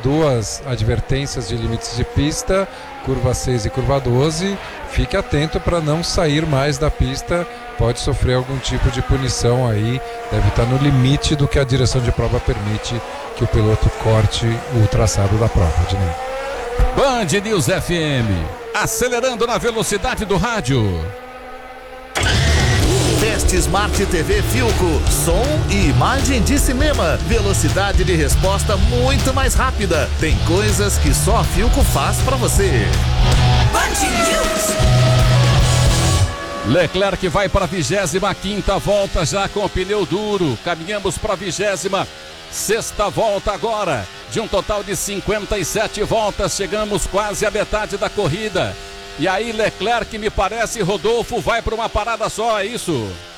duas advertências de limites de pista, curva 6 e curva 12. Fique atento para não sair mais da pista, pode sofrer algum tipo de punição aí, deve estar no limite do que a direção de prova permite que o piloto corte o traçado da prova, Dinei. Band News FM, acelerando na velocidade do rádio. Teste Smart TV Philco, som e imagem de cinema, velocidade de resposta muito mais rápida. Tem coisas que só a Philco faz pra você. Leclerc vai para a 25ª volta já com o pneu duro. Caminhamos para a 26ª volta agora. De um total de 57 voltas, chegamos quase à metade da corrida. E aí Leclerc, me parece, Rodolfo, vai para uma parada só, é isso?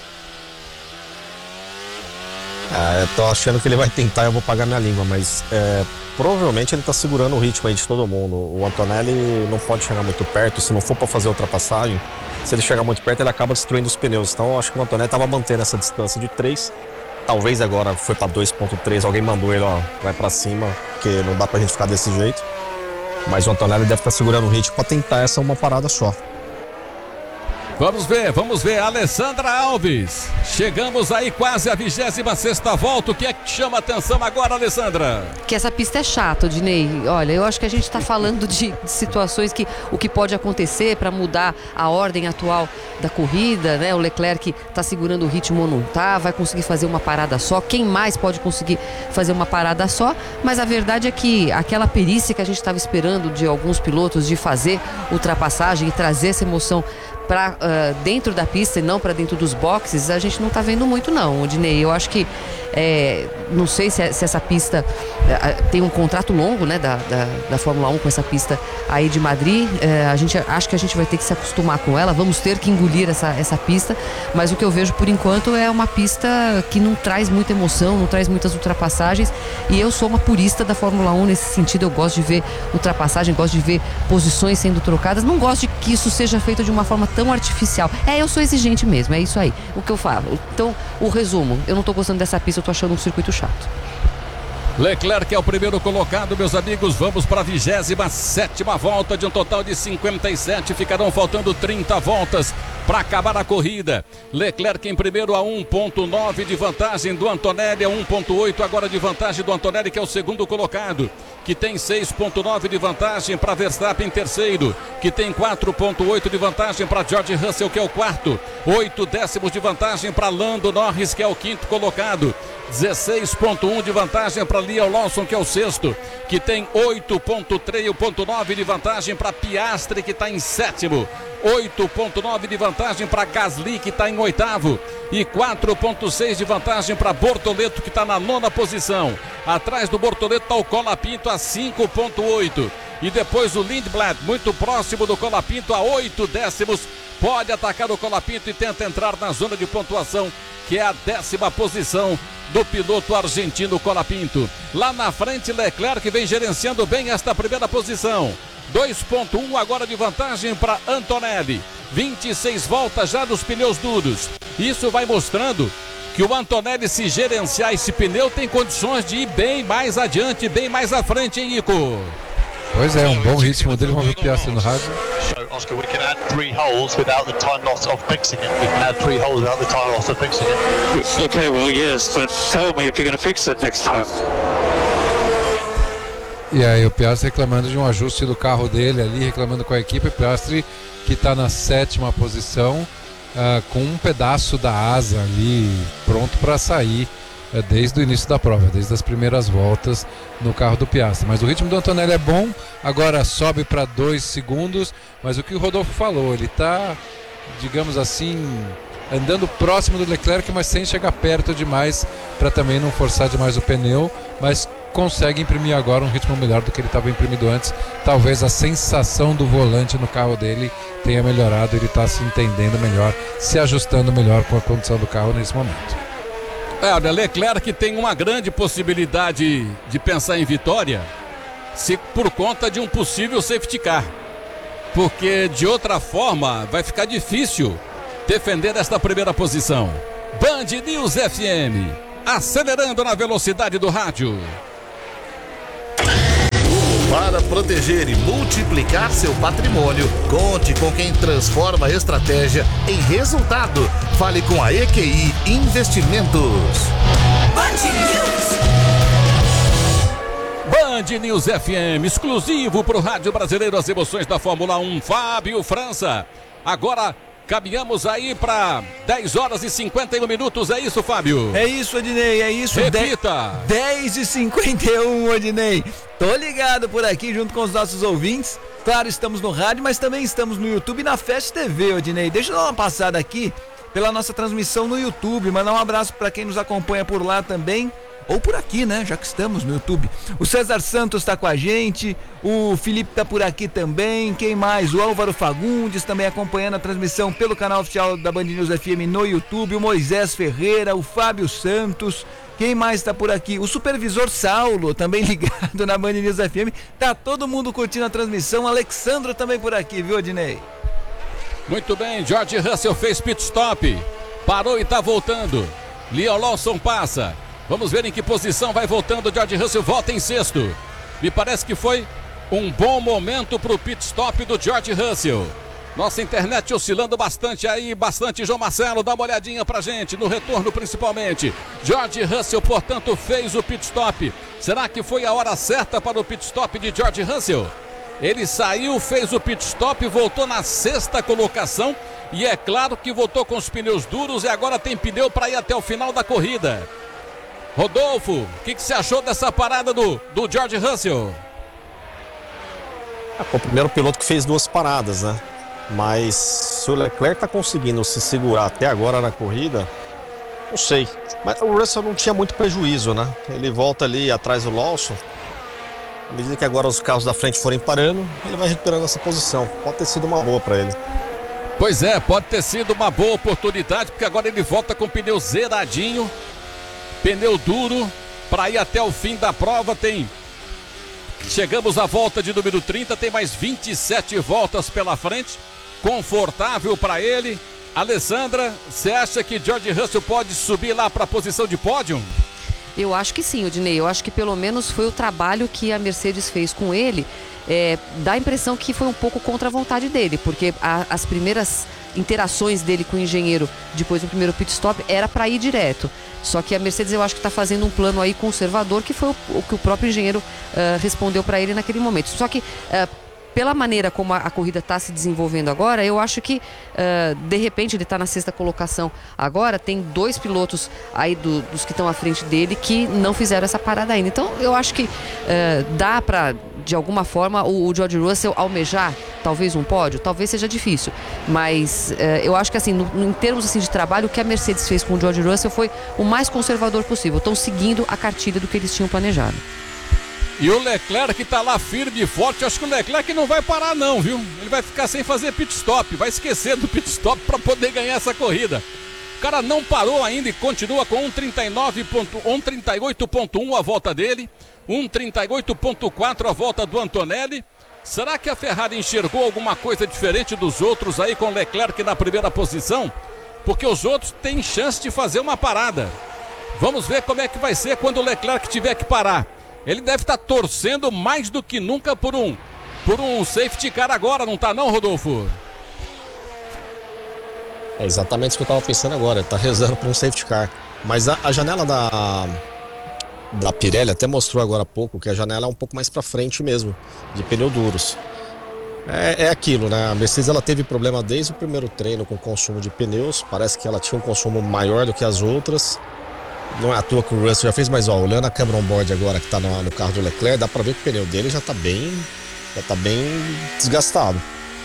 Eu tô achando que ele vai tentar, eu vou pagar minha língua, mas provavelmente ele tá segurando o ritmo aí de todo mundo. O Antonelli não pode chegar muito perto, se não for para fazer ultrapassagem, se ele chegar muito perto ele acaba destruindo os pneus. Então eu acho que o Antonelli tava mantendo essa distância de 3, talvez agora foi para 2.3, alguém mandou ele, vai para cima, porque não dá pra gente ficar desse jeito. Mas o Antonelli deve estar segurando o ritmo para tentar essa uma parada só. Vamos ver, Alessandra Alves. Chegamos aí quase à 26ª volta. O que é que chama a atenção agora, Alessandra? Que essa pista é chata, Dinei. Olha, eu acho que a gente está falando de situações que o que pode acontecer para mudar a ordem atual da corrida, né? O Leclerc está segurando o ritmo ou não tá, vai conseguir fazer uma parada só. Quem mais pode conseguir fazer uma parada só? Mas a verdade é que aquela perícia que a gente estava esperando de alguns pilotos de fazer ultrapassagem e trazer essa emoção para dentro da pista e não para dentro dos boxes, a gente não está vendo muito não, Odinei. Eu acho que não sei se essa pista tem um contrato longo, né, da Fórmula 1 com essa pista aí de Madrid. Acho que a gente vai ter que se acostumar com ela, vamos ter que engolir essa pista, mas o que eu vejo por enquanto é uma pista que não traz muita emoção, não traz muitas ultrapassagens, e eu sou uma purista da Fórmula 1 nesse sentido. Eu gosto de ver ultrapassagem, gosto de ver posições sendo trocadas, não gosto de que isso seja feito de uma forma tão artificial. Eu sou exigente mesmo, é isso aí, o que eu falo. Então, o resumo, eu não tô gostando dessa pista, eu tô achando um circuito chato. Leclerc é o primeiro colocado, meus amigos. Vamos para a 27ª volta de um total de 57. Ficarão faltando 30 voltas para acabar a corrida. Leclerc em primeiro a 1.9 de vantagem do Antonelli, a 1.8 agora de vantagem do Antonelli, que é o segundo colocado, que tem 6.9 de vantagem para Verstappen em terceiro, que tem 4.8 de vantagem para George Russell, que é o quarto, 8 décimos de vantagem para Lando Norris, que é o quinto colocado, 16.1 de vantagem para Liam Lawson, que é o sexto, que tem 8.9 de vantagem para Piastri, que está em sétimo, 8.9 de vantagem para Gasly, que está em oitavo, e 4.6 de vantagem para Bortoleto, que está na nona posição. Atrás do Bortoleto está o Colapinto a 5.8, e depois o Lindblad, muito próximo do Colapinto, a 8 décimos. Pode atacar o Colapinto e tenta entrar na zona de pontuação, que é a 10ª posição do piloto argentino Colapinto. Lá na frente, Leclerc vem gerenciando bem esta primeira posição. 2.1 agora de vantagem para Antonelli. 26 voltas já dos pneus duros. Isso vai mostrando que o Antonelli, se gerenciar esse pneu, tem condições de ir bem mais adiante, bem mais à frente, hein, Nico? Pois é, um bom ritmo dele. Vamos ver o Piastri no rádio. Oscar, we can add 3 holes without the time loss of fixing it. We can add 3 holes without the time loss of fixing it. Okay, well, yes, but tell me if you're going to fix it next time. E aí o Piastri reclamando de um ajuste do carro dele ali, reclamando com a equipe. O Piastri que está na 7ª posição, com um pedaço da asa ali pronto para sair desde o início da prova, desde as primeiras voltas no carro do Piastri. Mas o ritmo do Antonelli é bom, agora sobe para 2 segundos, mas o que o Rodolfo falou, ele está, digamos assim, andando próximo do Leclerc, mas sem chegar perto demais para também não forçar demais o pneu, mas consegue imprimir agora um ritmo melhor do que ele estava imprimindo antes. Talvez a sensação do volante no carro dele tenha melhorado, ele está se entendendo melhor, se ajustando melhor com a condição do carro nesse momento. Olha, Leclerc tem uma grande possibilidade de pensar em vitória, se por conta de um possível safety car, porque de outra forma vai ficar difícil defender esta primeira posição. Band News FM, acelerando na velocidade do rádio. proteger e multiplicar seu patrimônio, conte com quem transforma a estratégia em resultado. Fale com a EQI Investimentos. Band News FM, exclusivo para o Rádio Brasileiro, as emoções da Fórmula 1. Fábio França. Agora caminhamos aí para 10 horas e 51 minutos, é isso, Fábio? É isso, Odinei, é isso. Repita. 10h51, Odinei. Tô ligado por aqui junto com os nossos ouvintes. Claro, estamos no rádio, mas também estamos no YouTube e na Fast TV, Odinei. Deixa eu dar uma passada aqui pela nossa transmissão no YouTube, mandar um abraço para quem nos acompanha por lá também. Ou por aqui, né? Já que estamos no YouTube. O César Santos tá com a gente, o Felipe tá por aqui também, quem mais? O Álvaro Fagundes também acompanhando a transmissão pelo canal oficial da Band News FM no YouTube, o Moisés Ferreira, o Fábio Santos, quem mais tá por aqui? O Supervisor Saulo, também ligado na Band News FM, tá todo mundo curtindo a transmissão, Alexandro também por aqui, viu, Odinei? Muito bem, George Russell fez pit stop, parou e tá voltando, Liam Lawson passa. Vamos ver em que posição vai voltando. George Russell volta em sexto. Me parece que foi um bom momento para o pit stop do George Russell. Nossa internet oscilando bastante aí, bastante. João Marcelo, dá uma olhadinha pra gente, no retorno principalmente. George Russell, portanto, fez o pit stop. Será que foi a hora certa para o pit stop de George Russell? Ele saiu, fez o pit stop, voltou na sexta colocação. E é claro que voltou com os pneus duros e agora tem pneu para ir até o final da corrida. Rodolfo, o que você achou dessa parada do George Russell? Foi o primeiro piloto que fez 2 paradas, né? Mas se o Leclerc tá conseguindo se segurar até agora na corrida, não sei. Mas o Russell não tinha muito prejuízo, né? Ele volta ali atrás do Lawson. À medida que agora os carros da frente forem parando, ele vai recuperando essa posição. Pode ter sido uma boa para ele. Pois é, pode ter sido uma boa oportunidade, porque agora ele volta com o pneu zeradinho. Pneu duro para ir até o fim da prova. Chegamos à volta de número 30, tem mais 27 voltas pela frente, confortável para ele. Alessandra, você acha que George Russell pode subir lá para a posição de pódio? Eu acho que sim, Odinei. Eu acho que pelo menos foi o trabalho que a Mercedes fez com ele. Dá a impressão que foi um pouco contra a vontade dele, porque as primeiras interações dele com o engenheiro depois do primeiro pit stop era para ir direto. Só que a Mercedes, eu acho que está fazendo um plano aí conservador, que foi o que o próprio engenheiro respondeu para ele naquele momento. Só que pela maneira como a corrida está se desenvolvendo agora, eu acho que de repente ele está na sexta colocação agora, tem 2 pilotos aí dos que estão à frente dele que não fizeram essa parada ainda. Então eu acho que dá para, de alguma forma, o George Russell almejar talvez um pódio, talvez seja difícil, mas eu acho que assim, em termos assim, de trabalho, o que a Mercedes fez com o George Russell foi o mais conservador possível. Estão seguindo a cartilha do que eles tinham planejado. E o Leclerc tá lá firme e forte. Acho que o Leclerc não vai parar não, viu? Ele vai ficar sem fazer pit stop, vai esquecer do pit stop para poder ganhar essa corrida. O cara não parou ainda e continua com 1:38.1 a volta dele, 1:38.4 a volta do Antonelli. Será que a Ferrari enxergou alguma coisa diferente dos outros aí com o Leclerc na primeira posição? Porque os outros têm chance de fazer uma parada. Vamos ver como é que vai ser quando o Leclerc tiver que parar. Ele deve estar torcendo mais do que nunca por um safety car agora, não tá não, Rodolfo? É exatamente isso que eu estava pensando agora, ele tá rezando por um safety car. Mas a janela da Pirelli até mostrou agora há pouco que a janela é um pouco mais para frente mesmo, de pneu duros. É aquilo, né? A Mercedes ela teve problema desde o primeiro treino com o consumo de pneus, parece que ela tinha um consumo maior do que as outras. Não é à toa que o Russell já fez, mas olhando a câmera on-board agora que está no carro do Leclerc, dá para ver que o pneu dele já está bem desgastado.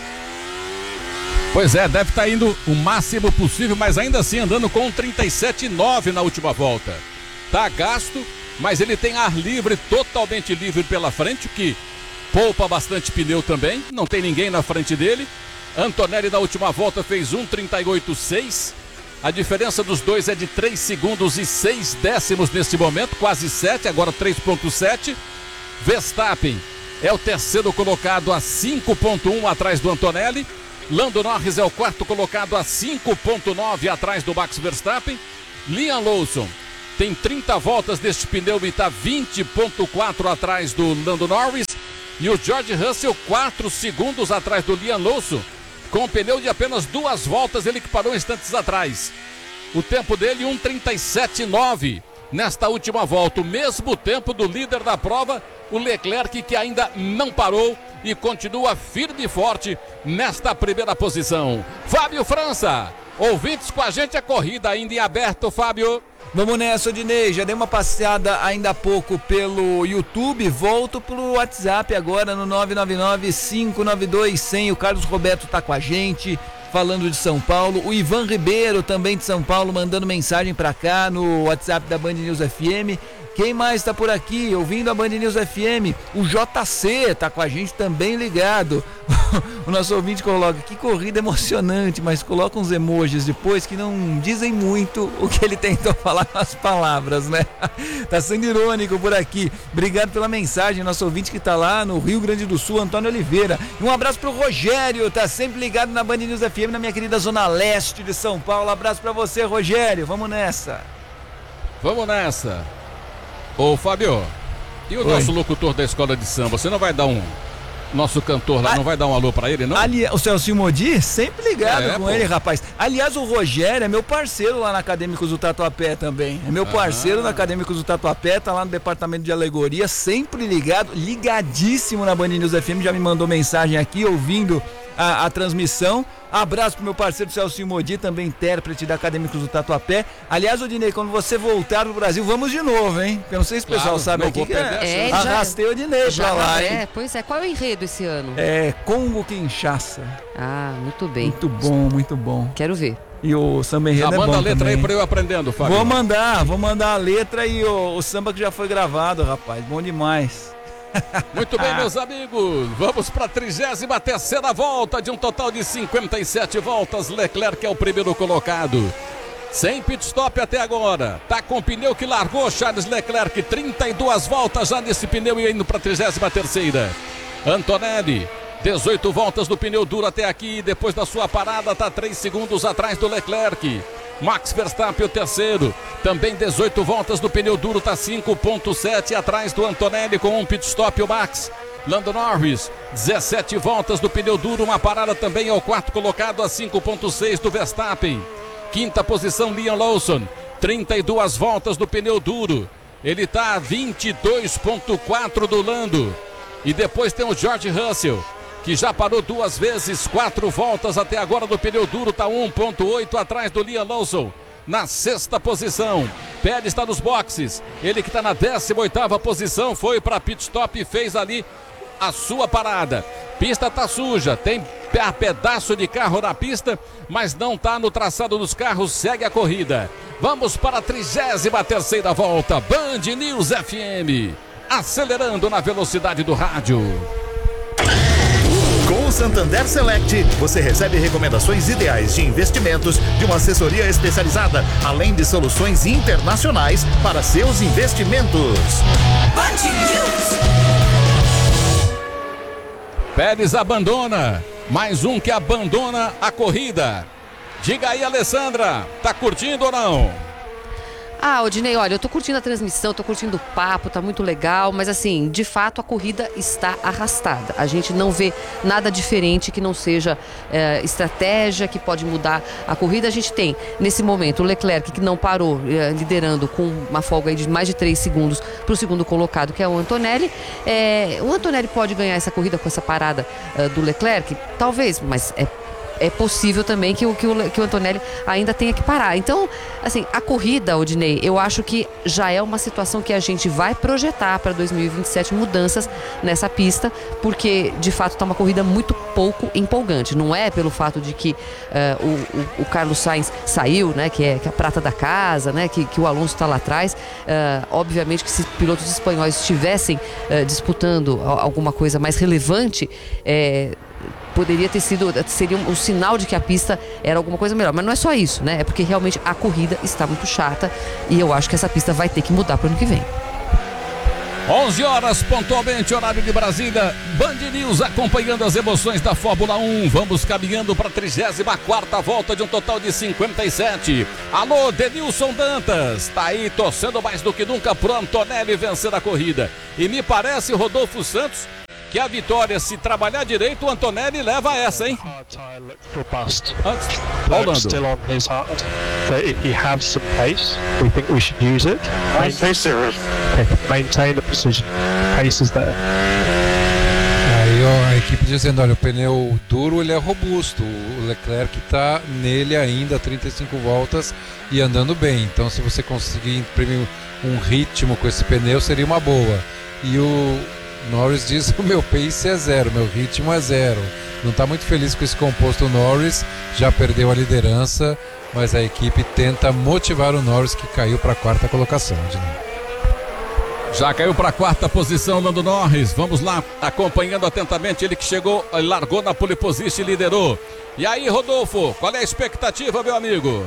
Pois é, deve estar indo o máximo possível, mas ainda assim andando com 37,9 na última volta. Tá gasto, mas ele tem ar livre, totalmente livre pela frente, o que poupa bastante pneu também, não tem ninguém na frente dele. Antonelli na última volta fez 1:38.6. A diferença dos dois é de 3 segundos e 6 décimos neste momento, quase 7, agora 3,7. Verstappen é o terceiro colocado a 5,1 atrás do Antonelli. Lando Norris é o quarto colocado a 5,9 atrás do Max Verstappen. Liam Lawson tem 30 voltas deste pneu e está 20,4 atrás do Lando Norris. E o George Russell 4 segundos atrás do Liam Lawson, com um pneu de apenas 2 voltas, ele que parou instantes atrás. O tempo dele 1:37.9 nesta última volta, o mesmo tempo do líder da prova, o Leclerc, que ainda não parou e continua firme e forte nesta primeira posição. Fábio França, ouvintes com a gente, a corrida ainda em aberto, Fábio. Vamos nessa, Odinei. Já dei uma passeada ainda há pouco pelo YouTube. Volto pro WhatsApp agora no 999-592-100. O Carlos Roberto tá com a gente, falando de São Paulo. O Ivan Ribeiro, também de São Paulo, mandando mensagem pra cá no WhatsApp da Band News FM. Quem mais tá por aqui, ouvindo a Band News FM? O JC tá com a gente também ligado. O nosso ouvinte coloca, que corrida emocionante, mas coloca uns emojis depois que não dizem muito o que ele tentou falar nas palavras, né? Tá sendo irônico por aqui. Obrigado pela mensagem, nosso ouvinte que tá lá no Rio Grande do Sul, Antônio Oliveira. E um abraço pro Rogério, tá sempre ligado na Band News FM, na minha querida Zona Leste de São Paulo. Abraço pra você, Rogério. Vamos nessa. Vamos nessa. Ô, Fábio, e o nosso locutor da escola de samba, você não vai dar nosso cantor lá, não vai dar um alô pra ele, não? O Celcinho Modi, sempre ligado com ele, rapaz. Aliás, o Rogério é meu parceiro lá na Acadêmicos do Tatuapé também. É meu parceiro na Acadêmicos do Tatuapé, tá lá no departamento de alegoria, sempre ligado, ligadíssimo na Band News FM, já me mandou mensagem aqui, ouvindo a transmissão. Abraço pro meu parceiro Celcinho Modi, também intérprete da Acadêmicos do Tatuapé. Aliás, Odinei, quando você voltar pro Brasil, vamos de novo, hein? Porque eu não sei se o pessoal sabe aqui que arrastei o Odinei pra lá, hein? Pois é, qual é o enredo esse ano? É Congo Kinshasa. Ah, muito bem. Muito bom, muito bom. Quero ver. E o samba enredo é bom. Manda a letra também aí pra eu aprendendo, Fábio. Vou mandar a letra e o samba que já foi gravado, rapaz. Bom demais. Muito bem, meus amigos, vamos para a 33ª volta de um total de 57 voltas. Leclerc é o primeiro colocado, sem pit stop até agora, tá com o pneu que largou Charles Leclerc, 32 voltas já nesse pneu e indo para a 33ª. Antonelli, 18 voltas do pneu duro até aqui, depois da sua parada tá 3 segundos atrás do Leclerc. Max Verstappen o terceiro, também 18 voltas do pneu duro, tá 5.7 atrás do Antonelli com um pit stop o Max. Lando Norris, 17 voltas do pneu duro, uma parada também ao quarto colocado a 5.6 do Verstappen. Quinta posição Liam Lawson, 32 voltas do pneu duro, ele tá a 22.4 do Lando. E depois tem o George Russell, que já parou 2 vezes, 4 voltas até agora do pneu duro, está 1.8 atrás do Liam Lawson. Na 6ª posição, Pérez está nos boxes, ele que está na 18ª posição, foi para pit stop e fez ali a sua parada. Pista está suja, tem pedaço de carro na pista, mas não está no traçado dos carros, segue a corrida. Vamos para a 33ª volta, Band News FM, acelerando na velocidade do rádio. Com o Santander Select, você recebe recomendações ideais de investimentos de uma assessoria especializada, além de soluções internacionais para seus investimentos. Pérez abandona, mais um que abandona a corrida. Diga aí, Alessandra, tá curtindo ou não? Ah, Odinei, olha, eu tô curtindo a transmissão, tô curtindo o papo, tá muito legal, mas assim, de fato a corrida está arrastada. A gente não vê nada diferente que não seja estratégia, que pode mudar a corrida. A gente tem, nesse momento, o Leclerc, que não parou, liderando com uma folga aí de mais de 3 segundos pro segundo colocado, que é o Antonelli. O Antonelli pode ganhar essa corrida com essa parada do Leclerc? Talvez, mas é possível também que o Antonelli ainda tenha que parar. Então, assim, a corrida, Odinei, eu acho que já é uma situação que a gente vai projetar para 2027 mudanças nessa pista, porque de fato está uma corrida muito pouco empolgante. Não é pelo fato de que o Carlos Sainz saiu, né, que é a prata da casa, né, que o Alonso está lá atrás. Obviamente que se pilotos espanhóis estivessem disputando alguma coisa mais relevante, seria um sinal de que a pista era alguma coisa melhor, mas não é só isso, né? É porque realmente a corrida está muito chata e eu acho que essa pista vai ter que mudar para o ano que vem. 11 horas, pontualmente, horário de Brasília. Band News acompanhando as emoções da Fórmula 1. Vamos caminhando para a 34ª volta de um total de 57. Alô, Denilson Dantas, tá aí torcendo mais do que nunca pro Antonelli vencer a corrida. E me parece, Rodolfo Santos, que que a vitória, se trabalhar direito, o Antonelli leva essa, hein? Lando still on his hard, but he has some pace. We think we should use it. Maintain the precision. Pace is there. Aí ó, a equipe dizendo, olha, o pneu duro ele é robusto, o Leclerc está nele ainda 35 voltas e andando bem, então se você conseguir imprimir um ritmo com esse pneu seria uma boa. E o Norris diz, o meu pace é zero, meu ritmo é zero. Não está muito feliz com esse composto. O Norris já perdeu a liderança, mas a equipe tenta motivar o Norris, que caiu para a 4ª colocação. Já caiu para a 4ª posição, Lando Norris. Vamos lá, acompanhando atentamente. Ele que chegou, largou na pole position e liderou. E aí, Rodolfo, qual é a expectativa, meu amigo?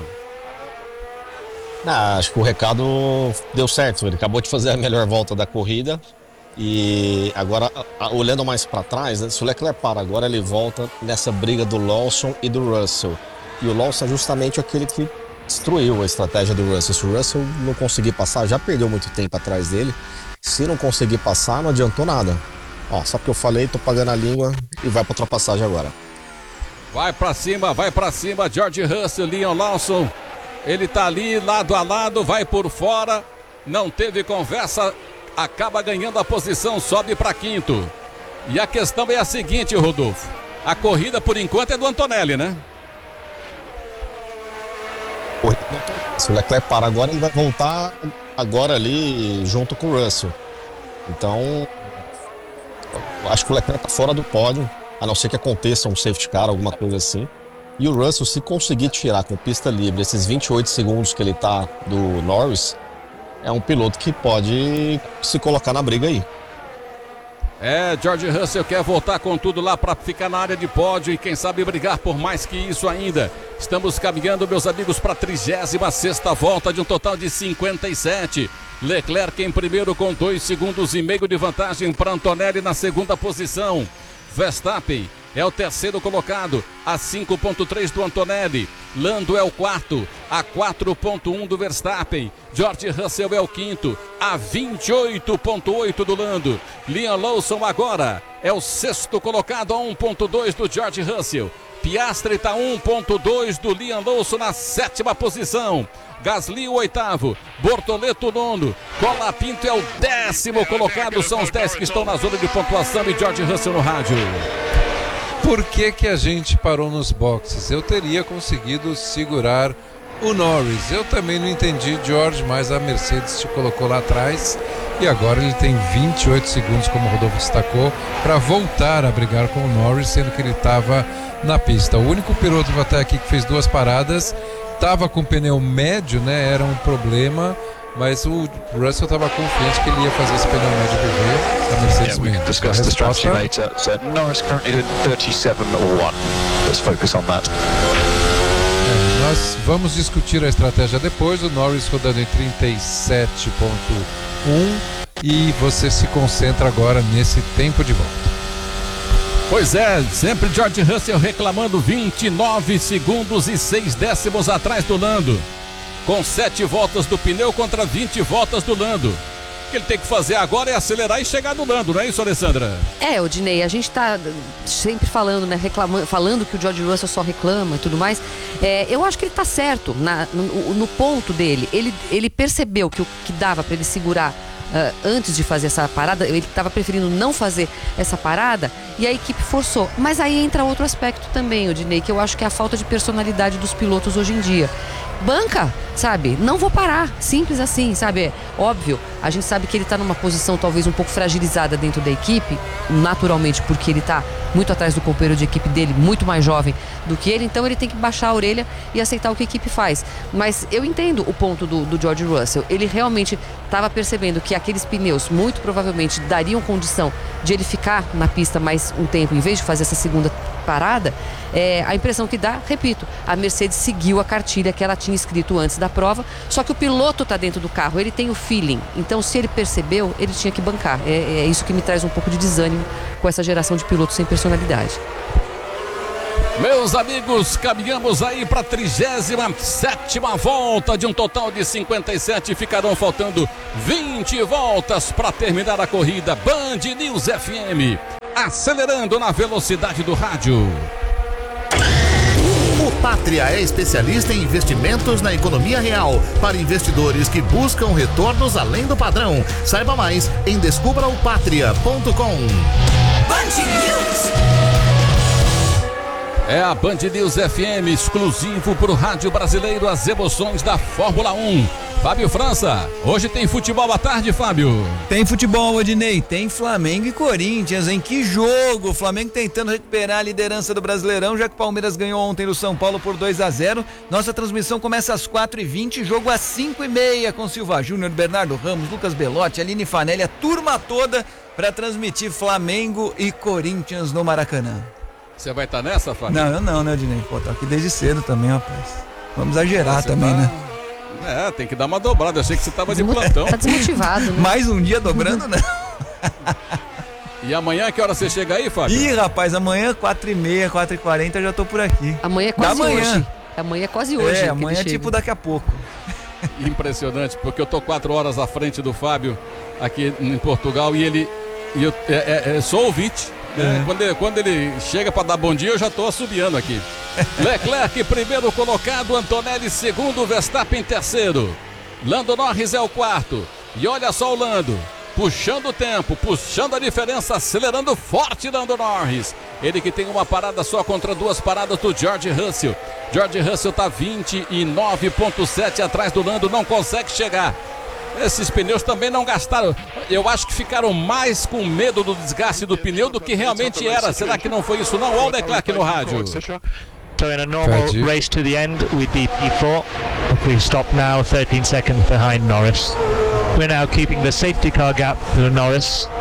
Acho que o recado deu certo. Ele acabou de fazer a melhor volta da corrida. E agora, olhando mais para trás, né, se o Leclerc para agora, ele volta nessa briga do Lawson e do Russell. E o Lawson é justamente aquele que destruiu a estratégia do Russell. Se o Russell não conseguir passar, já perdeu muito tempo atrás dele. Se não conseguir passar, não adiantou nada. Ó, só porque eu falei, tô pagando a língua e vai para ultrapassagem agora. Vai para cima, George Russell, Liam Lawson. Ele tá ali, lado a lado, vai por fora. Não teve conversa. Acaba ganhando a posição, sobe para 5º. E a questão é a seguinte, Rodolfo. A corrida, por enquanto, é do Antonelli, né? Se o Leclerc para agora, ele vai voltar agora ali junto com o Russell. Então, acho que o Leclerc está fora do pódio, a não ser que aconteça um safety car, alguma coisa assim. E o Russell, se conseguir tirar com pista livre esses 28 segundos que ele está do Norris, é um piloto que pode se colocar na briga aí. George Russell quer voltar com tudo lá para ficar na área de pódio e quem sabe brigar por mais que isso ainda. Estamos caminhando, meus amigos, para a 36ª volta de um total de 57. Leclerc em primeiro com 2,5 segundos de vantagem para Antonelli na 2ª posição. Verstappen é o 3º colocado, a 5,3 do Antonelli. Lando é o 4º, a 4,1 do Verstappen. George Russell é o 5º, a 28,8 do Lando. Liam Lawson agora é o 6º colocado, a 1,2 do George Russell. Piastri está 1,2 do Liam Lawson na 7ª posição. Gasly o 8º, Bortoleto o 9º, Colapinto é o 10º colocado, são os 10 que estão na zona de pontuação e George Russell no rádio. Por que a gente parou nos boxes? Eu teria conseguido segurar o Norris. Eu também não entendi, George, mas a Mercedes te colocou lá atrás e agora ele tem 28 segundos, como o Rodolfo destacou, para voltar a brigar com o Norris, sendo que ele estava na pista. O único piloto até aqui que fez 2 paradas estava com pneu médio, né? Era um problema, mas o Russell estava confiante que ele ia fazer esse pneu médio viver. A Mercedes mesmo. Discuss the strategy later. So Norris currently doing 37.1. Let's focus on that. Nós vamos discutir a estratégia depois. O Norris rodando em 37.1 e você se concentra agora nesse tempo de volta. Pois é, sempre George Russell reclamando, 29 segundos e 6 décimos atrás do Lando. Com 7 voltas do pneu contra 20 voltas do Lando. O que ele tem que fazer agora é acelerar e chegar no Lando, não é isso, Alessandra? Odinei, a gente tá sempre falando, né, falando que o George Russell só reclama e tudo mais. Eu acho que ele tá certo no ponto dele. Ele percebeu que o que dava para ele segurar antes de fazer essa parada, ele estava preferindo não fazer essa parada e a equipe forçou. Mas aí entra outro aspecto também, Odinei, que eu acho que é a falta de personalidade dos pilotos hoje em dia. Banca, sabe? Não vou parar, simples assim, sabe? Óbvio, a gente sabe que ele tá numa posição talvez um pouco fragilizada dentro da equipe, naturalmente, porque ele tá muito atrás do companheiro de equipe dele, muito mais jovem do que ele, então ele tem que baixar a orelha e aceitar o que a equipe faz. Mas eu entendo o ponto do George Russell. Ele realmente estava percebendo que aqueles pneus muito provavelmente dariam condição de ele ficar na pista mais um tempo, em vez de fazer essa segunda parada. A impressão que dá, repito, a Mercedes seguiu a cartilha que ela tinha escrito antes da prova, só que o piloto está dentro do carro, ele tem o feeling, então se ele percebeu, ele tinha que bancar. É isso que me traz um pouco de desânimo com essa geração de pilotos sem personalidade. Meus amigos, caminhamos aí para a 37ª volta de um total de 57. Ficarão faltando 20 voltas para terminar a corrida. Band News FM, acelerando na velocidade do rádio. O Pátria é especialista em investimentos na economia real para investidores que buscam retornos além do padrão. Saiba mais em descubraopatria.com. É a Band News FM, exclusivo para o rádio brasileiro, as emoções da Fórmula 1. Fábio França, hoje tem futebol à tarde, Fábio? Tem futebol, Odinei, tem Flamengo e Corinthians, em que jogo? O Flamengo tentando recuperar a liderança do Brasileirão, já que o Palmeiras ganhou ontem no São Paulo por 2-0. Nossa transmissão começa às 4h20, jogo às 5h30, com Silva Júnior, Bernardo Ramos, Lucas Belotti, Aline Fanelli, a turma toda para transmitir Flamengo e Corinthians no Maracanã. Você vai estar nessa, Fábio? Não, eu não, né, Odinei? Pô, tô aqui desde cedo também, rapaz. Vamos exagerar também, né? É, tem que dar uma dobrada. Eu achei que você tava de plantão. Tá desmotivado, né? Mais um dia dobrando, né? E amanhã, que hora você chega aí, Fábio? Ih, rapaz, amanhã 4h30, 4h40 eu já tô por aqui. Amanhã é quase hoje. Amanhã é quase hoje. Amanhã é tipo daqui a pouco. Impressionante, porque eu tô 4 horas à frente do Fábio aqui em Portugal e eu sou ouvinte. Quando ele chega para dar bom dia, eu já estou assobiando aqui. Leclerc, primeiro colocado, Antonelli, segundo, Verstappen, terceiro. Lando Norris é o quarto. E olha só o Lando, puxando o tempo, puxando a diferença, acelerando forte Lando Norris. Ele que tem uma parada só contra 2 paradas do George Russell. George Russell está 29,7 atrás do Lando, não consegue chegar. Esses pneus também não gastaram. Eu acho que ficaram mais com medo do desgaste do pneu do que realmente era. Será que não foi isso não? Olha o Leclerc no rádio. So in a normal race to the end, we'd be P4. If we stop now, 13 seconds behind Norris. We're now keeping the safety car gap to Norris.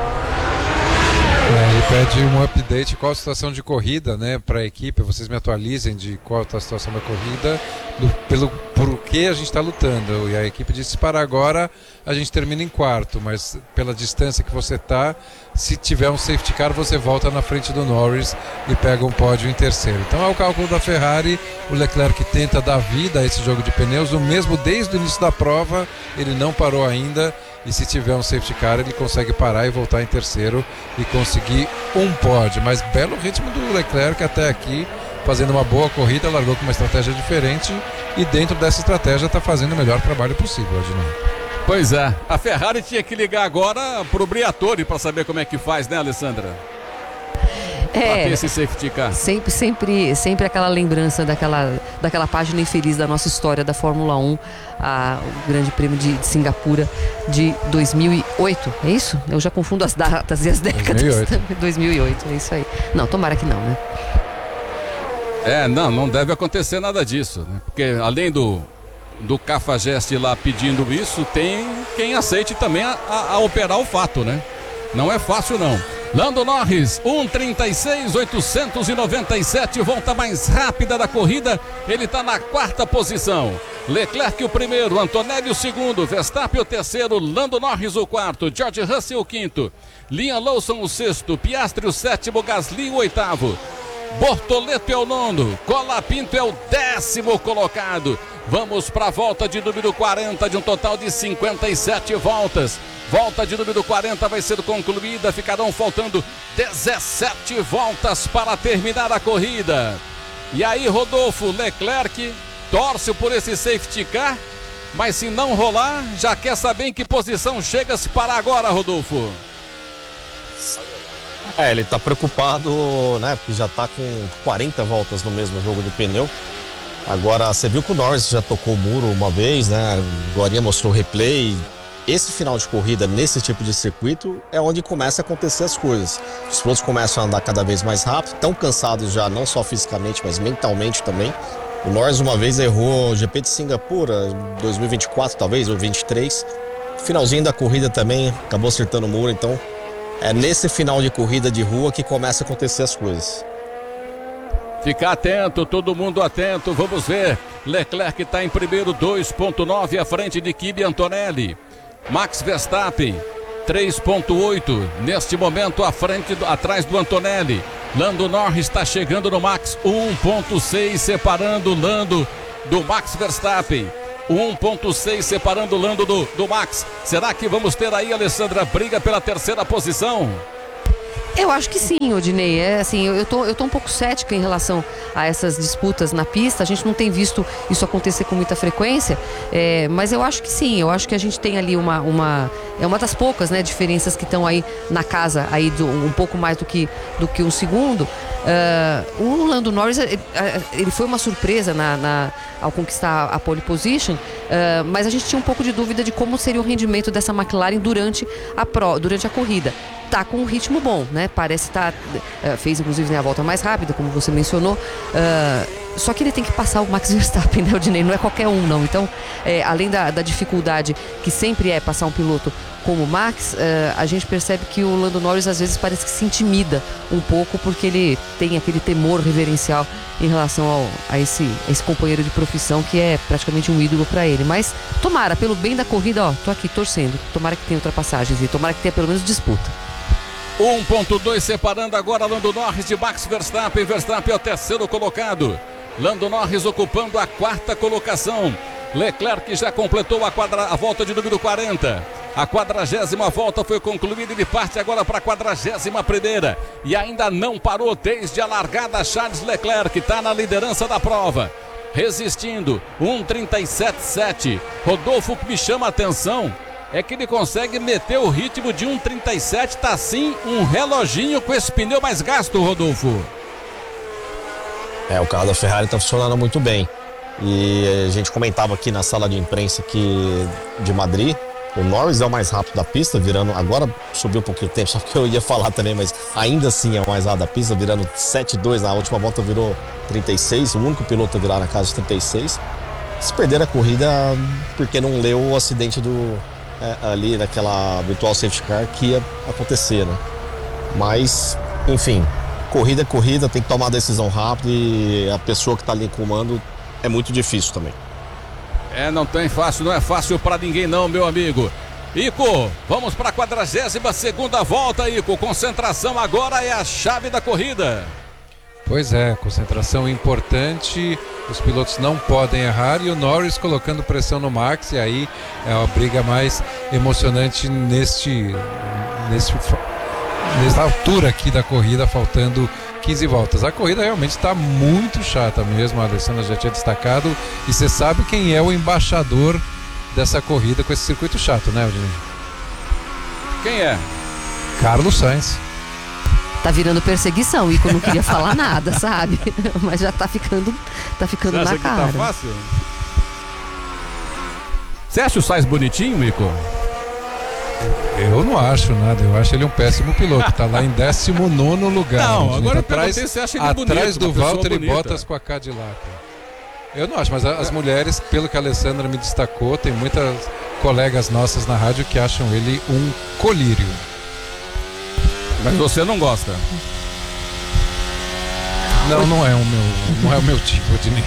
Ele pede um update, qual a situação de corrida, né, para a equipe. Vocês me atualizem de qual está a situação da corrida, por que a gente está lutando. E a equipe disse: para agora a gente termina em quarto, mas pela distância que você está, se tiver um safety car, você volta na frente do Norris e pega um pódio em terceiro. Então é o cálculo da Ferrari. O Leclerc tenta dar vida a esse jogo de pneus, o mesmo desde o início da prova, ele não parou ainda. E se tiver um safety car, ele consegue parar e voltar em terceiro e conseguir um pódio. Mas belo ritmo do Leclerc até aqui, fazendo uma boa corrida, largou com uma estratégia diferente e dentro dessa estratégia está fazendo o melhor trabalho possível, Adinei. Pois é, a Ferrari tinha que ligar agora pro Briatore para saber como é que faz, né, Alessandra? Esse safety car. Sempre aquela lembrança daquela página infeliz da nossa história da Fórmula 1, o Grande Prêmio de Singapura de 2008, é isso? Eu já confundo as datas e as décadas. 2008, é isso aí. Não, tomara que não, né? Não deve acontecer nada disso, né? Porque além do Cafajeste lá pedindo isso, tem quem aceite também a operar o fato, né? Não é fácil não. Lando Norris, 1:36.897, volta mais rápida da corrida, ele está na 4ª posição. Leclerc o primeiro, Antonelli o segundo, Verstappen o terceiro, Lando Norris o quarto, George Russell o quinto, Liam Lawson o sexto, Piastri o sétimo, Gasly o oitavo, Bortoleto é o nono, Colapinto é o 10º colocado. Vamos para a volta de número 40, de um total de 57 voltas. Volta de número 40 vai ser concluída, ficarão faltando 17 voltas para terminar a corrida. E aí, Rodolfo, Leclerc torce por esse safety car, mas se não rolar, já quer saber em que posição chega se parar agora, Rodolfo. Ele tá preocupado, né, porque já tá com 40 voltas no mesmo jogo de pneu. Agora, você viu que o Norris já tocou o muro uma vez, né? Agora mostrou o replay. Esse final de corrida, nesse tipo de circuito, é onde começa a acontecer as coisas. Os pilotos começam a andar cada vez mais rápido, estão cansados já, não só fisicamente, mas mentalmente também. O Norris uma vez errou o GP de Singapura, 2024 talvez, ou 2023. Finalzinho da corrida também, acabou acertando o muro, então é nesse final de corrida de rua que começa a acontecer as coisas. Ficar atento, todo mundo atento, vamos ver. Leclerc está em primeiro, 2,9 à frente de Kimi Antonelli. Max Verstappen, 3,8 neste momento atrás do Antonelli. Lando Norris está chegando no Max, 1,6 separando o Lando do Max Verstappen. 1,6 separando o Lando do Max. Será que vamos ter aí, Alessandra, briga pela terceira posição? Eu acho que sim, Odinei. Eu tô um pouco cética em relação a essas disputas na pista. A gente não tem visto isso acontecer com muita frequência, mas eu acho que sim. Eu acho que a gente tem ali uma das poucas, né, diferenças que estão aí na casa, aí um pouco mais do que um segundo. O Lando Norris, ele foi uma surpresa ao conquistar a pole position, mas a gente tinha um pouco de dúvida de como seria o rendimento dessa McLaren durante a corrida. Tá com um ritmo bom, né? Parece estar... fez inclusive, né, a volta mais rápida, como você mencionou. Só que ele tem que passar o Max Verstappen, né, Odinei? Não é qualquer um, não. Então, além da dificuldade que sempre é passar um piloto como o Max, a gente percebe que o Lando Norris às vezes parece que se intimida um pouco, porque ele tem aquele temor reverencial em relação a esse companheiro de profissão que é praticamente um ídolo para ele. Mas tomara, pelo bem da corrida, tô aqui torcendo, tomara que tenha ultrapassagens e tomara que tenha pelo menos disputa. 1.2 separando agora Lando Norris de Max Verstappen. Verstappen é o terceiro colocado. Lando Norris ocupando a quarta colocação. Leclerc já completou a volta de número 40. A 40ª volta foi concluída e ele parte agora para a 41ª. E ainda não parou desde a largada. Charles Leclerc está na liderança da prova, resistindo. 1:37.7. Rodolfo, que me chama a atenção é que ele consegue meter o ritmo de 1:37, tá sim um reloginho com esse pneu mais gasto, Rodolfo. O carro da Ferrari tá funcionando muito bem. E a gente comentava aqui na sala de imprensa aqui de Madrid, o Norris é o mais rápido da pista, virando, agora subiu um pouquinho o tempo, só que eu ia falar também, mas ainda assim é o mais rápido da pista, virando 7.2, na última volta virou 36, o único piloto a virar na casa de 36. Se perder a corrida, porque não leu o acidente ali naquela virtual safety car que ia acontecer, né? Mas, enfim, corrida é corrida, tem que tomar a decisão rápido e a pessoa que tá ali em comando é muito difícil também. Não é fácil para ninguém não, meu amigo. Ico, vamos para a 42ª volta, Ico. Concentração agora é a chave da corrida. Pois é, concentração importante, os pilotos não podem errar e o Norris colocando pressão no Max, e aí é a briga mais emocionante nessa altura aqui da corrida, faltando 15 voltas. A corrida realmente está muito chata mesmo, a Alessandra já tinha destacado, e você sabe quem é o embaixador dessa corrida com esse circuito chato, né, Odinei? Quem é? Carlos Sainz. Tá virando perseguição, o Ico não queria falar nada, sabe? Mas já tá ficando na cara. Tá fácil? Você acha o Sainz bonitinho, Ico? Eu não acho nada, eu acho ele um péssimo piloto, tá lá em 19º lugar. Não, agora você acha ele bonito, atrás do Valtteri Bottas com a Cadillac. Eu não acho, mas as mulheres, pelo que a Alessandra me destacou, tem muitas colegas nossas na rádio que acham ele um colírio. Mas você não gosta? Não é o meu tipo, Odinei.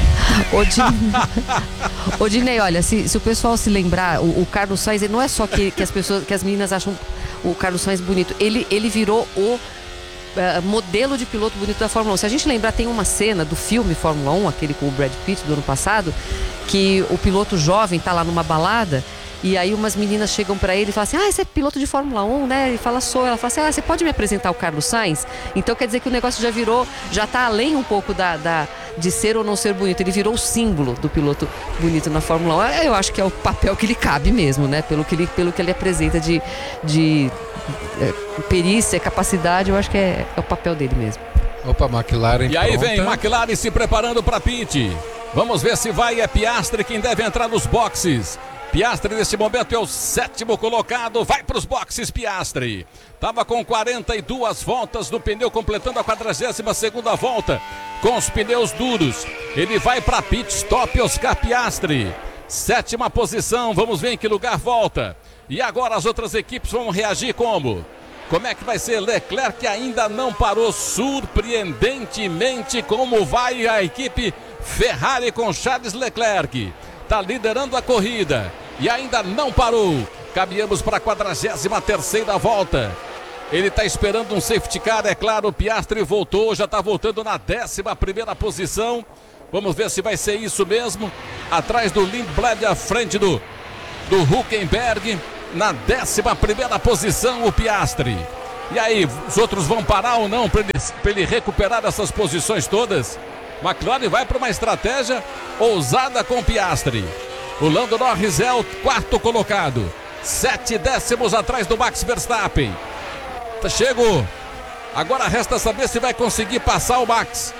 Odinei, olha, se o pessoal se lembrar, o Carlos Sainz, não é só que as meninas acham o Carlos Sainz bonito, ele virou o modelo de piloto bonito da Fórmula 1. Se a gente lembrar, tem uma cena do filme Fórmula 1, aquele com o Brad Pitt do ano passado, que o piloto jovem tá lá numa balada. E aí umas meninas chegam pra ele e falam assim: você é piloto de Fórmula 1, né? Ele fala, sou. Ela fala assim: você pode me apresentar o Carlos Sainz? Então quer dizer que o negócio já tá além um pouco de ser ou não ser bonito. Ele virou o símbolo do piloto bonito na Fórmula 1. Eu acho que é o papel que lhe cabe mesmo, né? Pelo que ele apresenta de perícia, capacidade, eu acho que é o papel dele mesmo. Opa, McLaren. E aí vem McLaren se preparando para pit. Vamos ver se vai, é Piastri quem deve entrar nos boxes. Piastri nesse momento é o 7º colocado, vai para os boxes Piastri. Tava com 42 voltas no pneu, completando a 42ª volta com os pneus duros. Ele vai para pit stop, Oscar Piastri. 7ª posição, vamos ver em que lugar volta. E agora as outras equipes vão reagir como? Como é que vai ser? Leclerc ainda não parou, surpreendentemente como vai a equipe Ferrari com Charles Leclerc. Está liderando a corrida e ainda não parou. Caminhamos para a 43ª volta. Ele está esperando um safety car, é claro. O Piastri voltou, já está voltando na 11ª posição. Vamos ver se vai ser isso mesmo. Atrás do Lindblad, à frente do Hülkenberg. Na 11ª posição o Piastri. E aí, os outros vão parar ou não para ele recuperar essas posições todas? McLaren vai para uma estratégia ousada com Piastri. O Lando Norris é o 4º colocado, 7 décimos atrás do Max Verstappen. Chegou. Agora resta saber se vai conseguir passar o Max.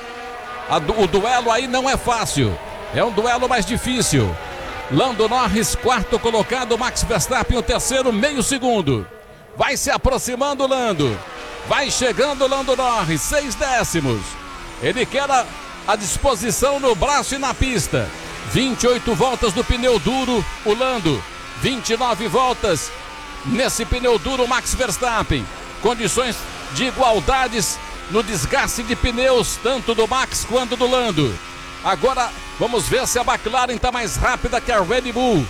O duelo aí não é fácil. É um duelo mais difícil. Lando Norris, 4º colocado, Max Verstappen o 3º, meio segundo. Vai se aproximando o Lando. Vai chegando o Lando Norris, 6 décimos. Ele quer a disposição no braço e na pista. 28 voltas do pneu duro, o Lando. 29 voltas nesse pneu duro, Max Verstappen. Condições de igualdades no desgaste de pneus, tanto do Max quanto do Lando. Agora vamos ver se a McLaren está mais rápida que a Red Bull.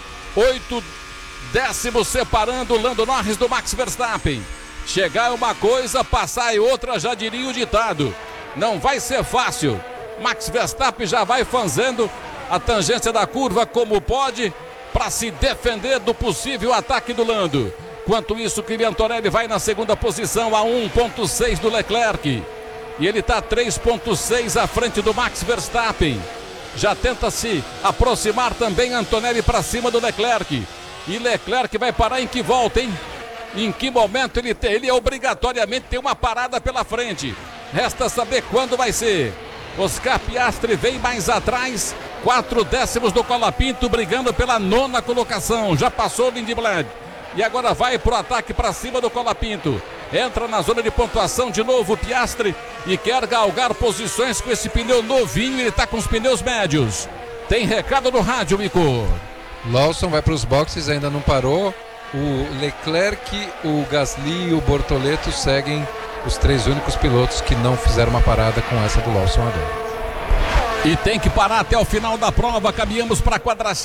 8 décimos separando o Lando Norris do Max Verstappen. Chegar é uma coisa, passar é outra, já diria o ditado. Não vai ser fácil. Max Verstappen já vai fazendo a tangência da curva como pode para se defender do possível ataque do Lando. Enquanto isso, Kimi Antonelli vai na segunda posição a 1,6 do Leclerc. E ele está 3,6 à frente do Max Verstappen. Já tenta se aproximar também Antonelli para cima do Leclerc. E Leclerc vai parar em que volta, hein? Em que momento ele obrigatoriamente tem uma parada pela frente. Resta saber quando vai ser. Oscar Piastri vem mais atrás. 4 décimos do Colapinto brigando pela 9ª colocação. Já passou o Lindblad. E agora vai pro ataque para cima do Colapinto. Entra na zona de pontuação de novo o Piastri e quer galgar posições com esse pneu novinho. Ele está com os pneus médios. Tem recado no rádio, Mico. Lawson vai para os boxes, ainda não parou. O Leclerc, o Gasly e o Bortoleto seguem os 3 únicos pilotos que não fizeram uma parada com essa do Lawson agora. E tem que parar até o final da prova. Caminhamos para a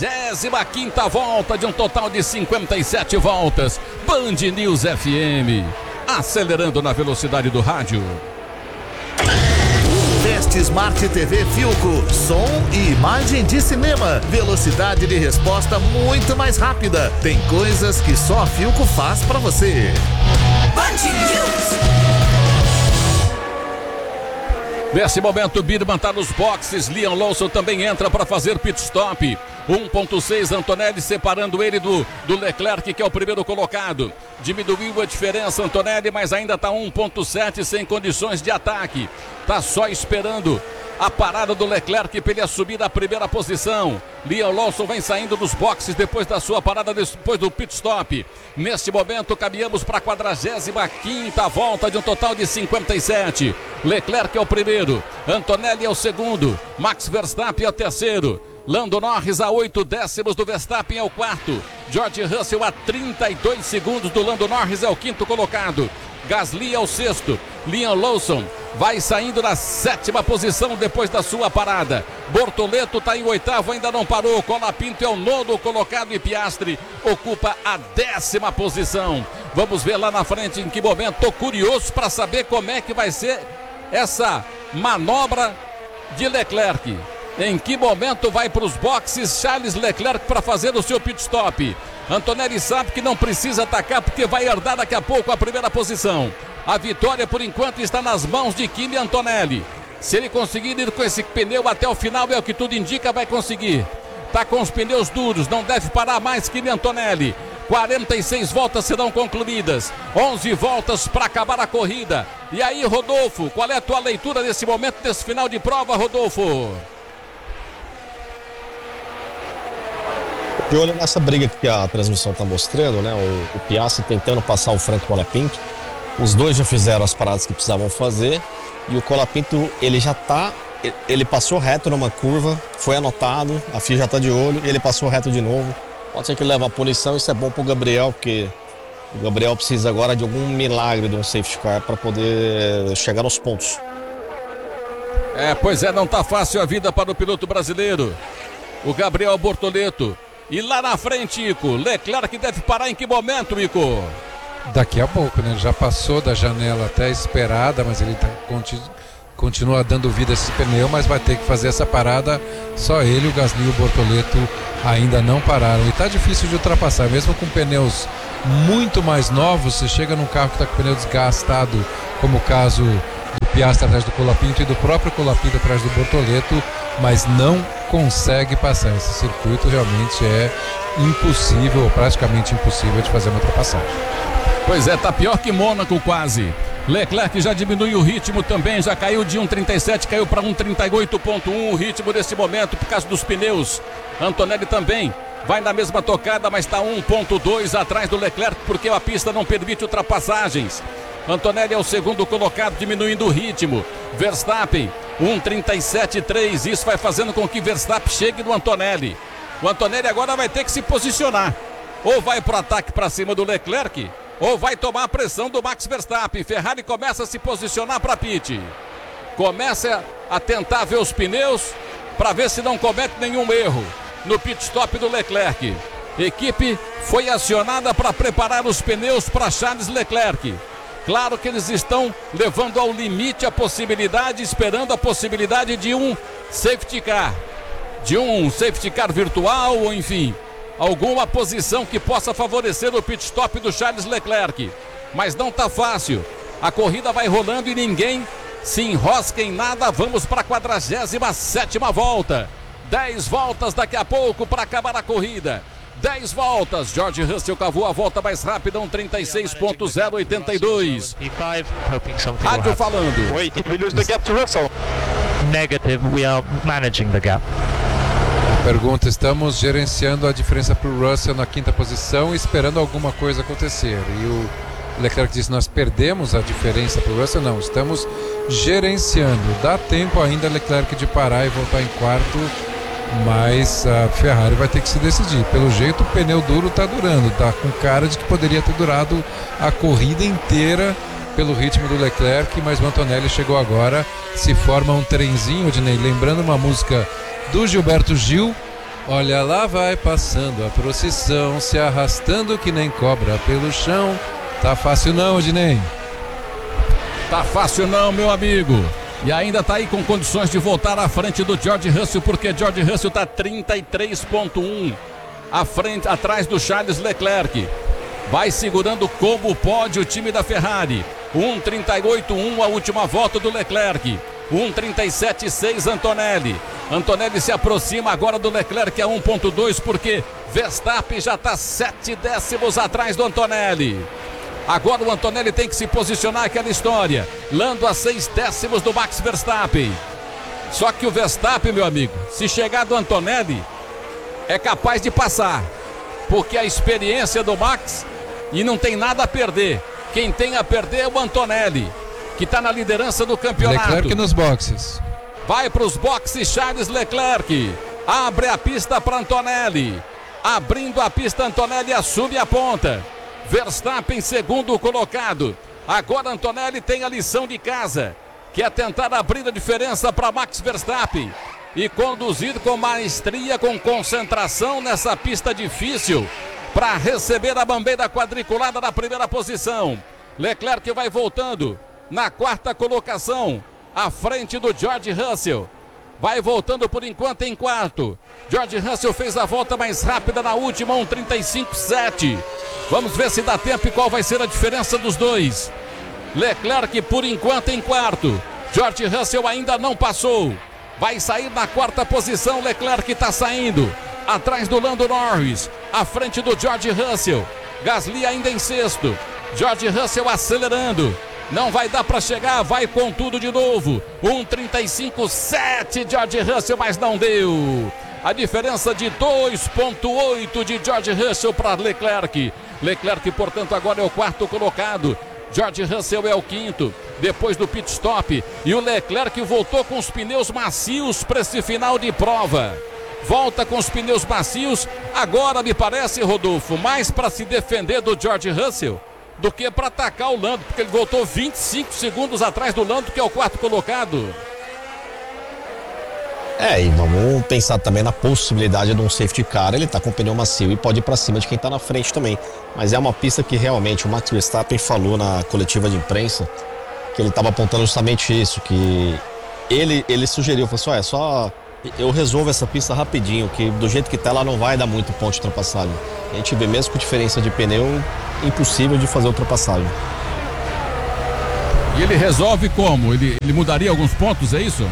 45ª volta de um total de 57 voltas. Band News FM, acelerando na velocidade do rádio. Teste Smart TV Filco, som e imagem de cinema, velocidade de resposta muito mais rápida. Tem coisas que só a Filco faz para você. Band News. Nesse momento, Birman está nos boxes. Liam Lawson também entra para fazer pit stop. 1,6 Antonelli separando ele do Leclerc, que é o primeiro colocado. Diminuiu a diferença Antonelli, mas ainda está 1,7 sem condições de ataque. Está só esperando a parada do Leclerc para ele assumir a primeira posição. Liam Lawson vem saindo dos boxes depois da sua parada, depois do pit stop. Neste momento caminhamos para a 45ª volta de um total de 57. Leclerc é o primeiro, Antonelli é o segundo, Max Verstappen é o terceiro. Lando Norris a 8 décimos do Verstappen é o 4º. George Russell a 32 segundos do Lando Norris é o 5º colocado. Gasly é o 6º. Liam Lawson vai saindo na 7ª posição depois da sua parada. Bortoleto está em 8º, ainda não parou. Colapinto é o 9º colocado e Piastri ocupa a 10ª posição. Vamos ver lá na frente em que momento. Estou curioso para saber como é que vai ser essa manobra de Leclerc. Em que momento vai para os boxes Charles Leclerc para fazer o seu pit stop. Antonelli sabe que não precisa atacar porque vai herdar daqui a pouco a primeira posição. A vitória por enquanto está nas mãos de Kimi Antonelli. Se ele conseguir ir com esse pneu até o final, é o que tudo indica, vai conseguir. Está com os pneus duros, não deve parar mais Kimi Antonelli. 46 voltas serão concluídas, 11 voltas para acabar a corrida. E aí, Rodolfo, qual é a tua leitura nesse momento, desse final de prova, Rodolfo? De olho nessa briga que a transmissão está mostrando, né? O Piastri tentando passar o Franco Colapinto. Os dois já fizeram as paradas que precisavam fazer. E o Colapinto, ele passou reto numa curva, foi anotado, a FIA já está de olho, e ele passou reto de novo. Pode ser que ele leve a punição, isso é bom para o Gabriel, porque o Gabriel precisa agora de algum milagre de um safety car para poder chegar aos pontos. Pois é, não está fácil a vida para o piloto brasileiro. O Gabriel Bortoleto. E lá na frente, Ico, Leclerc deve parar em que momento, Ico? Daqui a pouco, né? Já passou da janela até esperada, mas ele continua dando vida a esse pneu, mas vai ter que fazer essa parada. Só ele, o Gasly e o Bortoleto ainda não pararam. E tá difícil de ultrapassar, mesmo com pneus muito mais novos, você chega num carro que está com o pneu desgastado, como o caso do Piastri atrás do Colapinto e do próprio Colapinto atrás do Bortoleto, mas não consegue passar. Esse circuito realmente é impossível, ou praticamente impossível, de fazer uma ultrapassagem. Pois é, tá pior que Mônaco quase. Leclerc já diminui o ritmo também, já caiu de 1,37, caiu para 1,38,1 o ritmo desse momento por causa dos pneus. Antonelli também vai na mesma tocada, mas está 1,2 atrás do Leclerc porque a pista não permite ultrapassagens. Antonelli é o segundo colocado, diminuindo o ritmo. Verstappen, 1,37,3, isso vai fazendo com que Verstappen chegue no Antonelli. O Antonelli agora vai ter que se posicionar. Ou vai para o ataque para cima do Leclerc, ou vai tomar a pressão do Max Verstappen. Ferrari começa a se posicionar para pit. Começa a tentar ver os pneus para ver se não comete nenhum erro no pit stop do Leclerc. Equipe foi acionada para preparar os pneus para Charles Leclerc. Claro que eles estão levando ao limite a possibilidade, esperando a possibilidade de um safety car. De um safety car virtual, ou enfim, alguma posição que possa favorecer o pit stop do Charles Leclerc. Mas não tá fácil. A corrida vai rolando e ninguém se enrosca em nada. Vamos para a 47ª volta. 10 voltas daqui a pouco para acabar a corrida. 10 voltas. George Russell cavou a volta mais rápida, 1:36.082. Rádio falando. Wait, did we lose the gap to Russell? Negative, we are managing the gap. Pergunta: estamos gerenciando a diferença para o Russell na 5ª posição, esperando alguma coisa acontecer. E o Leclerc disse: nós perdemos a diferença para o Russell. Não, estamos gerenciando. Dá tempo ainda Leclerc de parar e voltar em quarto, mas a Ferrari vai ter que se decidir. Pelo jeito o pneu duro está durando, está com cara de que poderia ter durado a corrida inteira pelo ritmo do Leclerc, mas o Antonelli chegou agora. Se forma um trenzinho, Odinei, lembrando uma música do Gilberto Gil. Olha lá vai passando a procissão, se arrastando que nem cobra pelo chão. Tá fácil não, Odinei? Tá fácil não, meu amigo. E ainda tá aí com condições de voltar à frente do George Russell, porque George Russell tá 33,1 à frente, atrás do Charles Leclerc. Vai segurando como pode o time da Ferrari. 1,38,1 a última volta do Leclerc. 1,37,6 Antonelli. Antonelli se aproxima agora do Leclerc a 1,2, porque Verstappen já está 7 décimos atrás do Antonelli. Agora o Antonelli tem que se posicionar, aquela história. Lando a 6 décimos do Max Verstappen. Só que o Verstappen, meu amigo, se chegar do Antonelli, é capaz de passar, porque a experiência do Max, e não tem nada a perder. Quem tem a perder é o Antonelli, que está na liderança do campeonato. Leclerc nos boxes. Vai para os boxes Charles Leclerc. Abre a pista para Antonelli. Abrindo a pista, Antonelli assume a ponta. Verstappen segundo colocado. Agora Antonelli tem a lição de casa, que é tentar abrir a diferença para Max Verstappen e conduzir com maestria, com concentração nessa pista difícil, para receber a bandeira quadriculada na primeira posição. Leclerc vai voltando na 4ª colocação, à frente do George Russell. Vai voltando por enquanto em quarto. George Russell fez a volta mais rápida na última, 1:35,7. Vamos ver se dá tempo e qual vai ser a diferença dos dois. Leclerc por enquanto em quarto. George Russell ainda não passou. Vai sair na 4ª posição. Leclerc está saindo atrás do Lando Norris, à frente do George Russell. Gasly ainda em sexto. George Russell acelerando. Não vai dar para chegar, vai com tudo de novo. 1:35,7 George Russell, mas não deu. A diferença de 2,8 de George Russell para Leclerc. Leclerc, portanto, agora é o 4º colocado. George Russell é o 5º, depois do pit stop. E o Leclerc voltou com os pneus macios para esse final de prova. Volta com os pneus macios, agora me parece, Rodolfo, mais para se defender do George Russell do que para atacar o Lando, porque ele voltou 25 segundos atrás do Lando, que é o 4º colocado. E vamos pensar também na possibilidade de um safety car. Ele tá com o pneu macio e pode ir para cima de quem tá na frente também. Mas é uma pista que realmente o Max Verstappen falou na coletiva de imprensa que ele tava apontando justamente isso, que ele sugeriu, falou assim, só eu resolvo essa pista rapidinho, que do jeito que tá ela não vai dar muito ponto de ultrapassagem. A gente vê mesmo com diferença de pneu, impossível de fazer ultrapassagem. E ele resolve como? Ele mudaria alguns pontos, é isso?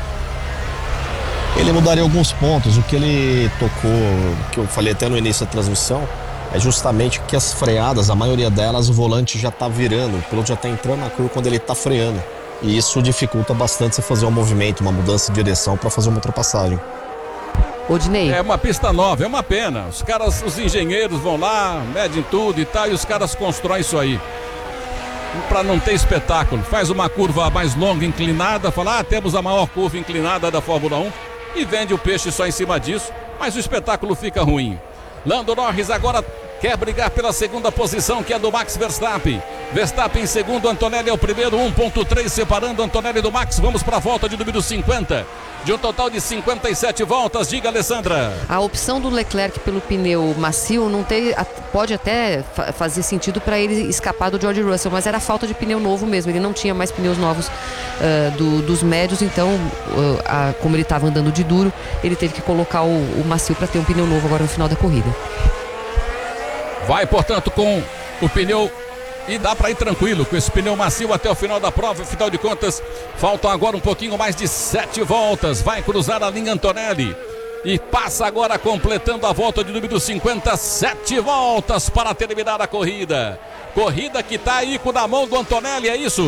Ele mudaria alguns pontos. O que ele tocou, que eu falei até no início da transmissão, é justamente que as freadas, a maioria delas, o volante já está virando, o piloto já está entrando na curva quando ele está freando. E isso dificulta bastante você fazer um movimento, uma mudança de direção para fazer uma ultrapassagem. Odinei. É uma pista nova, é uma pena. Os caras, os engenheiros vão lá, medem tudo e tal, e os caras constroem isso aí. Para não ter espetáculo. Faz uma curva mais longa, inclinada, fala, temos a maior curva inclinada da Fórmula 1 e vende o peixe só em cima disso, mas o espetáculo fica ruim. Lando Norris agora quer brigar pela segunda posição, que é do Max Verstappen. Verstappen em segundo, Antonelli é o primeiro, 1.3 separando Antonelli do Max. Vamos para a volta de número 50, de um total de 57 voltas. Diga, Alessandra. A opção do Leclerc pelo pneu macio não tem, pode até fazer sentido para ele escapar do George Russell, mas era falta de pneu novo mesmo. Ele não tinha mais pneus novos dos médios, então como ele estava andando de duro, ele teve que colocar o macio para ter um pneu novo agora no final da corrida. Vai, portanto, com o pneu e dá para ir tranquilo com esse pneu macio até o final da prova. Afinal de contas, faltam agora um pouquinho mais de 7 voltas. Vai cruzar a linha Antonelli e passa agora completando a volta de número 57 voltas para terminar a corrida. Corrida que está aí na mão do Antonelli, é isso?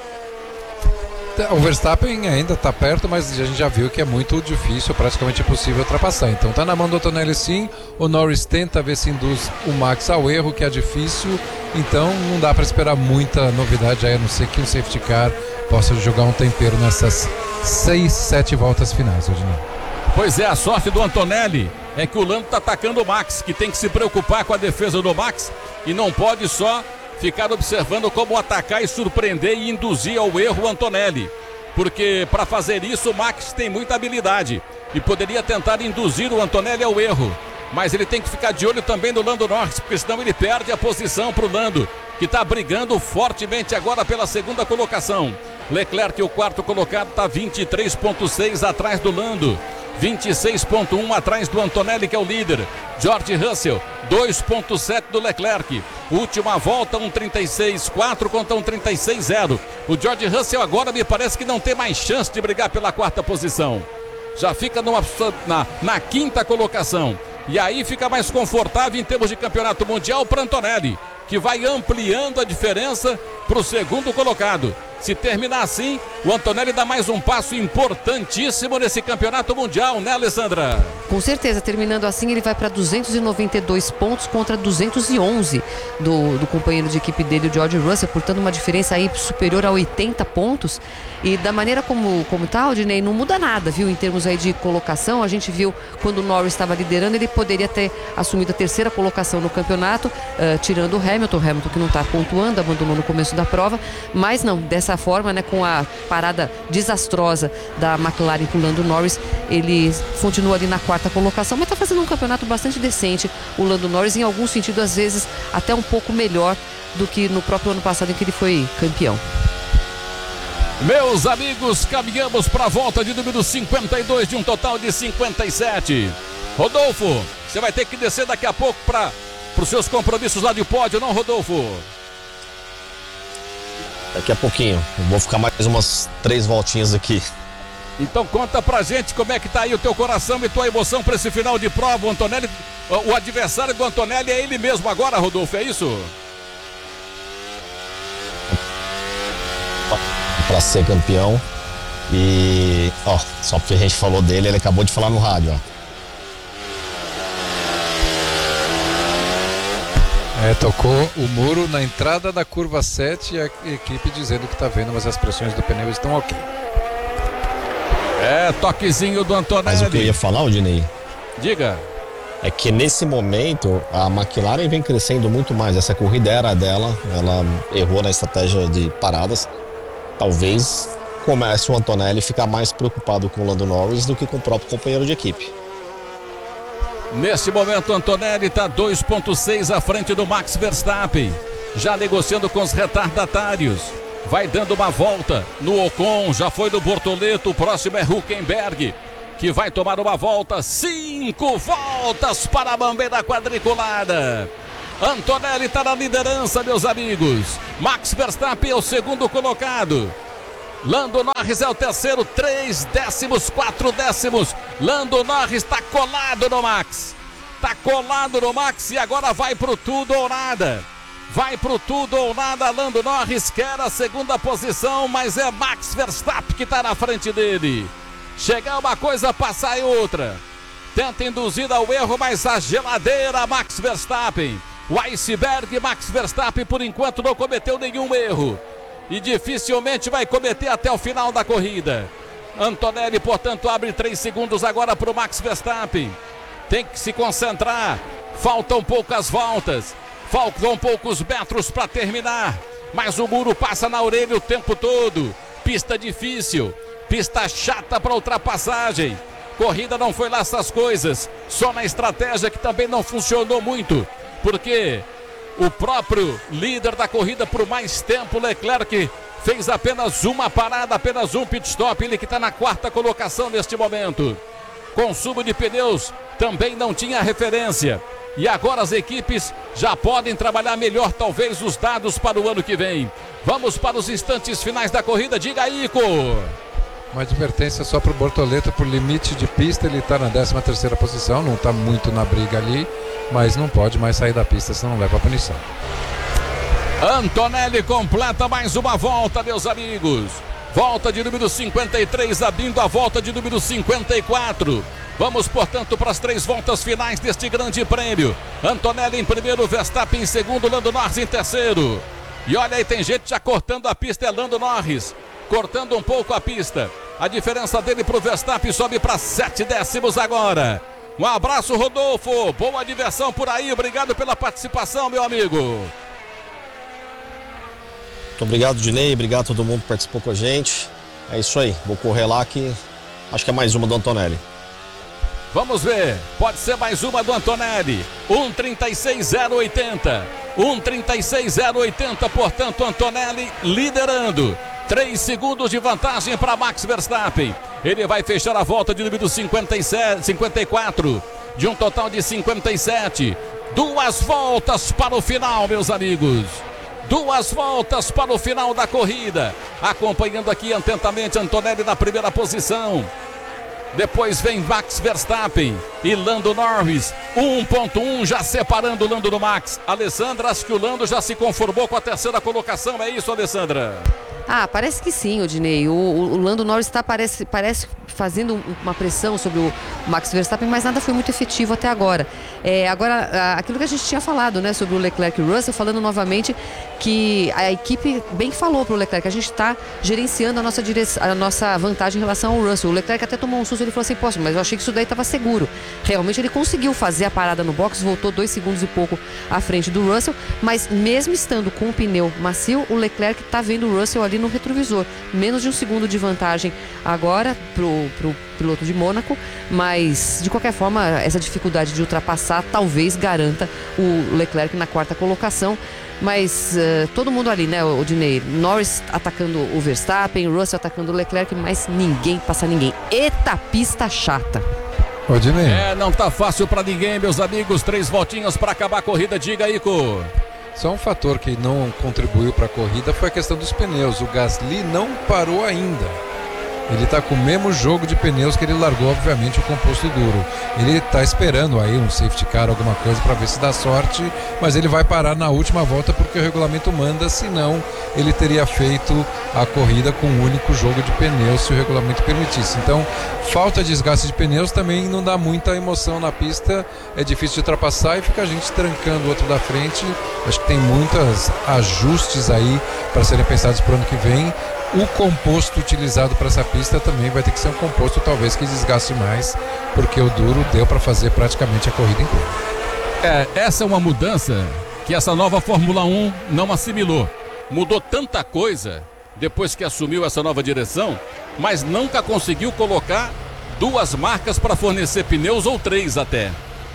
O Verstappen ainda está perto, mas a gente já viu que é muito difícil, praticamente impossível ultrapassar. Então está na mão do Antonelli sim. O Norris tenta ver se induz o Max ao erro, que é difícil. Então não dá para esperar muita novidade aí, a não ser que um safety car possa jogar um tempero nessas 6, 7 voltas finais, Odinei. Pois é, a sorte do Antonelli é que o Lando está atacando o Max, que tem que se preocupar com a defesa do Max e não pode só ficar observando como atacar e surpreender e induzir ao erro o Antonelli, porque para fazer isso o Max tem muita habilidade e poderia tentar induzir o Antonelli ao erro, mas ele tem que ficar de olho também no Lando Norris, porque senão ele perde a posição para o Lando, que está brigando fortemente agora pela segunda colocação. Leclerc, o quarto colocado, está 23.6 atrás do Lando, 26.1 atrás do Antonelli, que é o líder. George Russell, 2.7 do Leclerc. Última volta, 1.36.4 contra 1.36.0. O George Russell agora me parece que não tem mais chance de brigar pela quarta posição. Já fica na quinta colocação. E aí fica mais confortável em termos de campeonato mundial para Antonelli, que vai ampliando a diferença para o segundo colocado. Se terminar assim, o Antonelli dá mais um passo importantíssimo nesse campeonato mundial, né, Alessandra? Com certeza, terminando assim, ele vai para 292 pontos contra 211 do companheiro de equipe dele, o George Russell, portanto uma diferença aí superior a 80 pontos. E da maneira como tá, Odinei, não muda nada, viu? Em termos aí de colocação, a gente viu quando o Norris estava liderando, ele poderia ter assumido a terceira colocação no campeonato, tirando o Hamilton que não está pontuando, abandonou no começo da prova, mas não, dessa forma, né, com a parada desastrosa da McLaren pulando o Norris, ele continua ali na quarta colocação, mas está fazendo um campeonato bastante decente, o Lando Norris, em algum sentido, às vezes, até um pouco melhor do que no próprio ano passado em que ele foi campeão. Meus amigos, caminhamos para a volta de número 52 de um total de 57. Rodolfo, você vai ter que descer daqui a pouco para os seus compromissos lá de pódio, não, Rodolfo? Daqui a pouquinho, eu vou ficar mais umas 3 voltinhas aqui. Então conta pra gente como é que tá aí o teu coração e tua emoção para esse final de prova. O Antonelli, o adversário do Antonelli é ele mesmo agora, Rodolfo, é isso? Para ser campeão. E só porque a gente falou dele, ele acabou de falar no rádio, Tocou o muro na entrada da curva 7 e a equipe dizendo que tá vendo, mas as pressões do pneu estão ok. Toquezinho do Antonelli. Mas o que eu ia falar, Odinei? Diga. É que nesse momento a McLaren vem crescendo muito mais. Essa corrida era dela, ela errou na estratégia de paradas. Talvez comece o Antonelli a ficar mais preocupado com o Lando Norris do que com o próprio companheiro de equipe. Neste momento, o Antonelli está 2.6 à frente do Max Verstappen, já negociando com os retardatários. Vai dando uma volta no Ocon, já foi do Bortoleto, o próximo é Hülkenberg, que vai tomar uma volta, 5 voltas para a bandeira quadriculada. Antonelli está na liderança, meus amigos. Max Verstappen é o segundo colocado. Lando Norris é o terceiro, 3 décimos, 4 décimos. Lando Norris está colado no Max. Está colado no Max e agora vai pro tudo ou nada. Vai pro tudo ou nada. Lando Norris quer a segunda posição, mas é Max Verstappen que está na frente dele. Chegar uma coisa, passar em outra. Tenta induzir ao erro, mas a geladeira Max Verstappen. O iceberg Max Verstappen por enquanto não cometeu nenhum erro. E dificilmente vai cometer até o final da corrida. Antonelli, portanto, abre 3 segundos agora para o Max Verstappen. Tem que se concentrar. Faltam poucas voltas. Faltam poucos metros para terminar. Mas o muro passa na orelha o tempo todo. Pista difícil. Pista chata para ultrapassagem. Corrida não foi lá essas coisas. Só na estratégia que também não funcionou muito. Porque o próprio líder da corrida por mais tempo, Leclerc, fez apenas uma parada, apenas um pit stop. Ele que está na 4ª colocação neste momento. Consumo de pneus também não tinha referência. E agora as equipes já podem trabalhar melhor, talvez, os dados para o ano que vem. Vamos para os instantes finais da corrida. Diga aí, Ico. Uma advertência só para o Bortoleto por limite de pista. Ele está na 13ª posição, não está muito na briga ali, mas não pode mais sair da pista, senão leva a punição. Antonelli completa mais uma volta, meus amigos. Volta de número 53, abrindo a volta de número 54. Vamos, portanto, para as 3 voltas finais deste grande prêmio. Antonelli em primeiro, Verstappen em segundo, Lando Norris em terceiro. E olha aí, tem gente já cortando a pista, é Lando Norris. Cortando um pouco a pista. A diferença dele para o Verstappen sobe para 7 décimos agora. Um abraço, Rodolfo. Boa diversão por aí. Obrigado pela participação, meu amigo. Muito obrigado, Dinei. Obrigado a todo mundo que participou com a gente. É isso aí. Vou correr lá que acho que é mais uma do Antonelli. Vamos ver. Pode ser mais uma do Antonelli. 1:36.080. 1:36.080. Portanto, Antonelli liderando. 3 segundos de vantagem para Max Verstappen. Ele vai fechar a volta de número 54, de um total de 57. 2 voltas para o final, meus amigos. 2 voltas para o final da corrida. Acompanhando aqui atentamente Antonelli na primeira posição. Depois vem Max Verstappen e Lando Norris. 1.1 já separando o Lando do Max. Alessandra, acho que o Lando já se conformou com a 3ª colocação. É isso, Alessandra? Ah, parece que sim, Odinei. O Lando Norris parece fazendo uma pressão sobre o Max Verstappen, mas nada foi muito efetivo até agora. Agora, aquilo que a gente tinha falado, né, sobre o Leclerc e o Russell, falando novamente que a equipe bem falou para o Leclerc, a gente está gerenciando a nossa vantagem em relação ao Russell. O Leclerc até tomou um susto, ele falou assim, poxa, mas eu achei que isso daí estava seguro. Realmente ele conseguiu fazer a parada no box, voltou 2 segundos e pouco à frente do Russell, mas mesmo estando com o pneu macio, o Leclerc está vendo o Russell ali no retrovisor. Menos de 1 segundo de vantagem agora pro piloto de Mônaco, mas de qualquer forma essa dificuldade de ultrapassar talvez garanta o Leclerc na 4ª colocação, mas todo mundo ali, né, Odinei? Norris atacando o Verstappen, Russell atacando o Leclerc, mas ninguém passa ninguém. Eita pista chata. Odinei. Não tá fácil para ninguém, meus amigos. 3 voltinhas para acabar a corrida. Diga aí, Ico. Só um fator que não contribuiu para a corrida foi a questão dos pneus. O Gasly não parou ainda. Ele está com o mesmo jogo de pneus que ele largou, obviamente, o composto duro. Ele está esperando aí um safety car, alguma coisa, para ver se dá sorte, mas ele vai parar na última volta porque o regulamento manda, senão ele teria feito a corrida com um único jogo de pneus, se o regulamento permitisse. Então, falta de desgaste de pneus também não dá muita emoção na pista, é difícil de ultrapassar e fica a gente trancando o outro da frente. Acho que tem muitos ajustes aí para serem pensados para o ano que vem. O composto utilizado para essa pista também vai ter que ser um composto talvez que desgaste mais, porque o duro deu para fazer praticamente a corrida inteira. Essa é uma mudança que essa nova Fórmula 1 não assimilou. Mudou tanta coisa depois que assumiu essa nova direção, mas nunca conseguiu colocar 2 marcas para fornecer pneus, ou 3 até.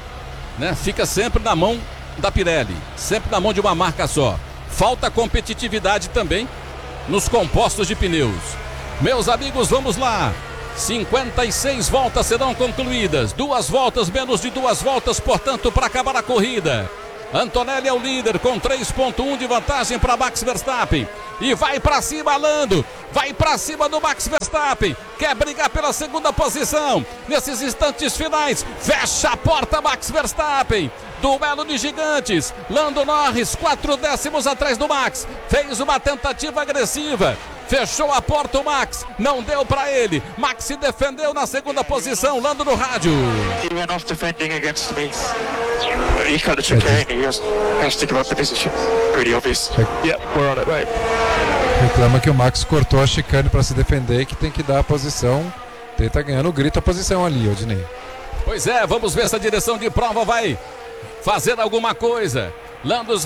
Né? Fica sempre na mão da Pirelli, sempre na mão de uma marca só. Falta competitividade também nos compostos de pneus. Meus amigos, vamos lá. 56 voltas serão concluídas. 2 voltas, menos de 2 voltas, portanto, para acabar a corrida. Antonelli é o líder com 3,1 de vantagem para Max Verstappen. E vai para cima, Lando. Vai para cima do Max Verstappen. Quer brigar pela segunda posição. Nesses instantes finais, fecha a porta Max Verstappen. Duelo de gigantes. Lando Norris, 4 décimos atrás do Max. Fez uma tentativa agressiva. Fechou a porta o Max, não deu para ele. Max se defendeu na segunda posição. Lando no rádio. He went off defending against me. He got a chicane. He has to give up the position. Pretty obvious. Yep, we're on it, right. Reclama que o Max cortou a chicane para se defender e que tem que dar a posição. Tenta ganhar no grito a posição ali, Odinei. Pois é, vamos ver se a direção de prova vai fazer alguma coisa. Lando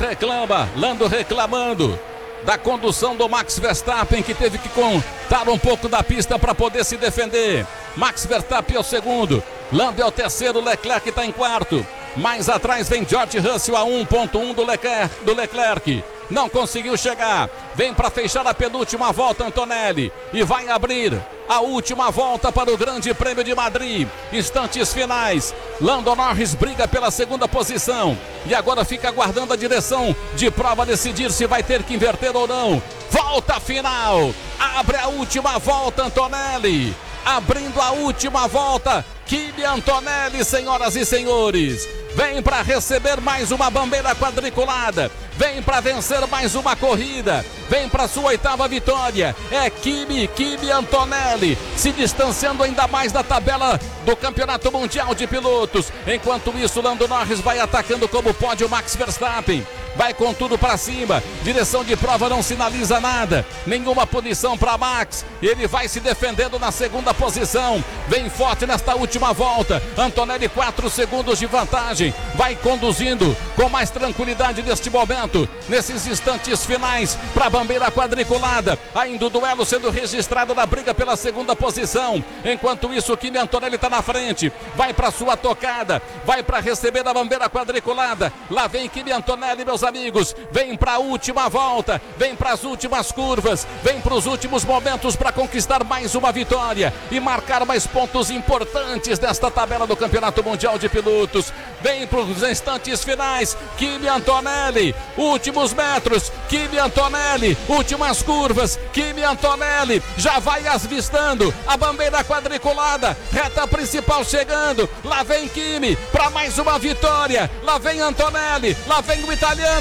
reclamando da condução do Max Verstappen, que teve que contar um pouco da pista para poder se defender. Max Verstappen é o segundo, Lando é o terceiro, Leclerc está em quarto. Mais atrás vem George Russell a 1,1 do Leclerc. Não conseguiu chegar. Vem para fechar a penúltima volta Antonelli. E vai abrir a última volta para o Grande Prêmio de Madrid. Instantes finais. Lando Norris briga pela segunda posição. E agora fica aguardando a direção de prova decidir se vai ter que inverter ou não. Volta final. Abre a última volta Antonelli. Abrindo a última volta, Kimi Antonelli, senhoras e senhores. Vem para receber mais uma bandeira quadriculada. Vem para vencer mais uma corrida. Vem para sua 8ª vitória. É Kimi Antonelli, se distanciando ainda mais da tabela do Campeonato Mundial de Pilotos. Enquanto isso, Lando Norris vai atacando como pode o Max Verstappen. Vai com tudo para cima. Direção de prova não sinaliza nada. Nenhuma punição para Max. Ele vai se defendendo na segunda posição. Vem forte nesta última volta. Antonelli 4 segundos de vantagem. Vai conduzindo com mais tranquilidade neste momento. Nesses instantes finais para a bandeira quadriculada. Ainda o duelo sendo registrado na briga pela segunda posição. Enquanto isso, o Kimi Antonelli está na frente. Vai para sua tocada. Vai para receber a bandeira quadriculada. Lá vem Kimi Antonelli, meus amigos. Vem para a última volta. Vem para as últimas curvas. Vem para os últimos momentos para conquistar mais uma vitória e marcar mais pontos importantes desta tabela do Campeonato Mundial de Pilotos. Vem para os instantes finais. Kimi Antonelli. Últimos metros. Kimi Antonelli. Últimas curvas. Kimi Antonelli. Já vai avistando a bandeira quadriculada. Reta principal chegando. Lá vem Kimi para mais uma vitória. Lá vem Antonelli. Lá vem o italiano.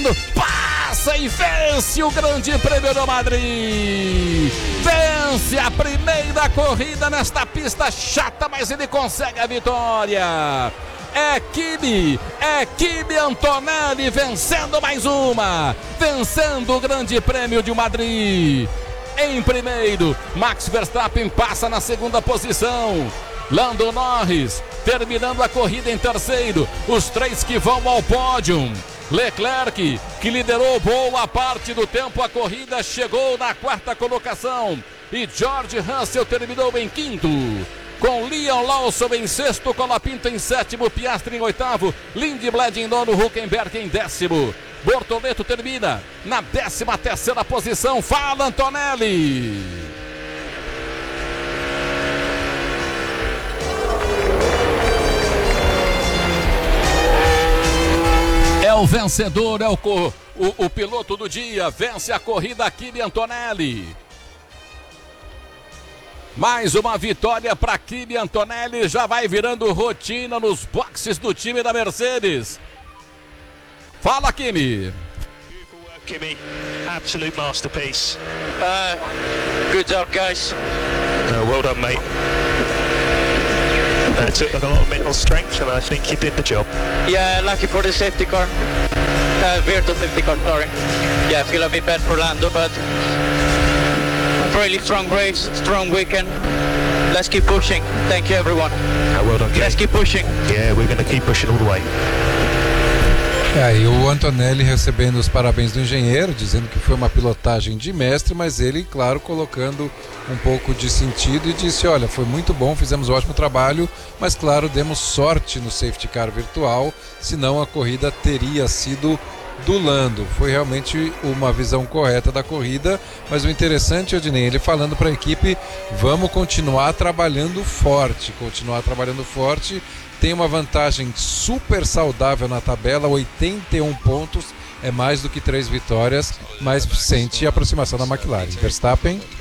Passa e vence o Grande Prêmio de Madrid. Vence a primeira corrida nesta pista chata, mas ele consegue a vitória. É Kimi Antonelli vencendo mais uma. Vencendo o Grande Prêmio de Madrid. Em primeiro, Max Verstappen passa na segunda posição. Lando Norris terminando a corrida em terceiro. Os 3 que vão ao pódio. Leclerc, que liderou boa parte do tempo a corrida, chegou na 4ª colocação. E George Russell terminou em 5º. Com Liam Lawson em 6º, Colapinto em 7º, Piastri em 8º, Lindblad em 9º, Hülkenberg em 10º. Bortoleto termina na 13ª posição. Fala, Antonelli! É o vencedor, é o piloto do dia. Vence a corrida, Kimi Antonelli. Mais uma vitória para Kimi Antonelli. Já vai virando rotina nos boxes do time da Mercedes. Fala, Kimi. Kimi, absolute masterpiece. Good job, guys. Well done, mate. It took a lot of mental strength, and I think you did the job. Yeah, lucky for the safety car. Virtual safety car, sorry. Yeah, I feel a bit bad for Lando, but really strong race, strong weekend. Let's keep pushing. Thank you, everyone. Well done, Kimi. Let's keep pushing. Yeah, we're going to keep pushing all the way. E o Antonelli recebendo os parabéns do engenheiro, dizendo que foi uma pilotagem de mestre, mas ele, claro, colocando um pouco de sentido e disse, olha, foi muito bom, fizemos um ótimo trabalho, mas claro, demos sorte no safety car virtual, senão a corrida teria sido do Lando. Foi realmente uma visão correta da corrida, mas o interessante, Odinei, ele falando para a equipe, vamos continuar trabalhando forte, tem uma vantagem super saudável na tabela, 81 pontos, é mais do que 3 vitórias, mas sente a aproximação da McLaren. Verstappen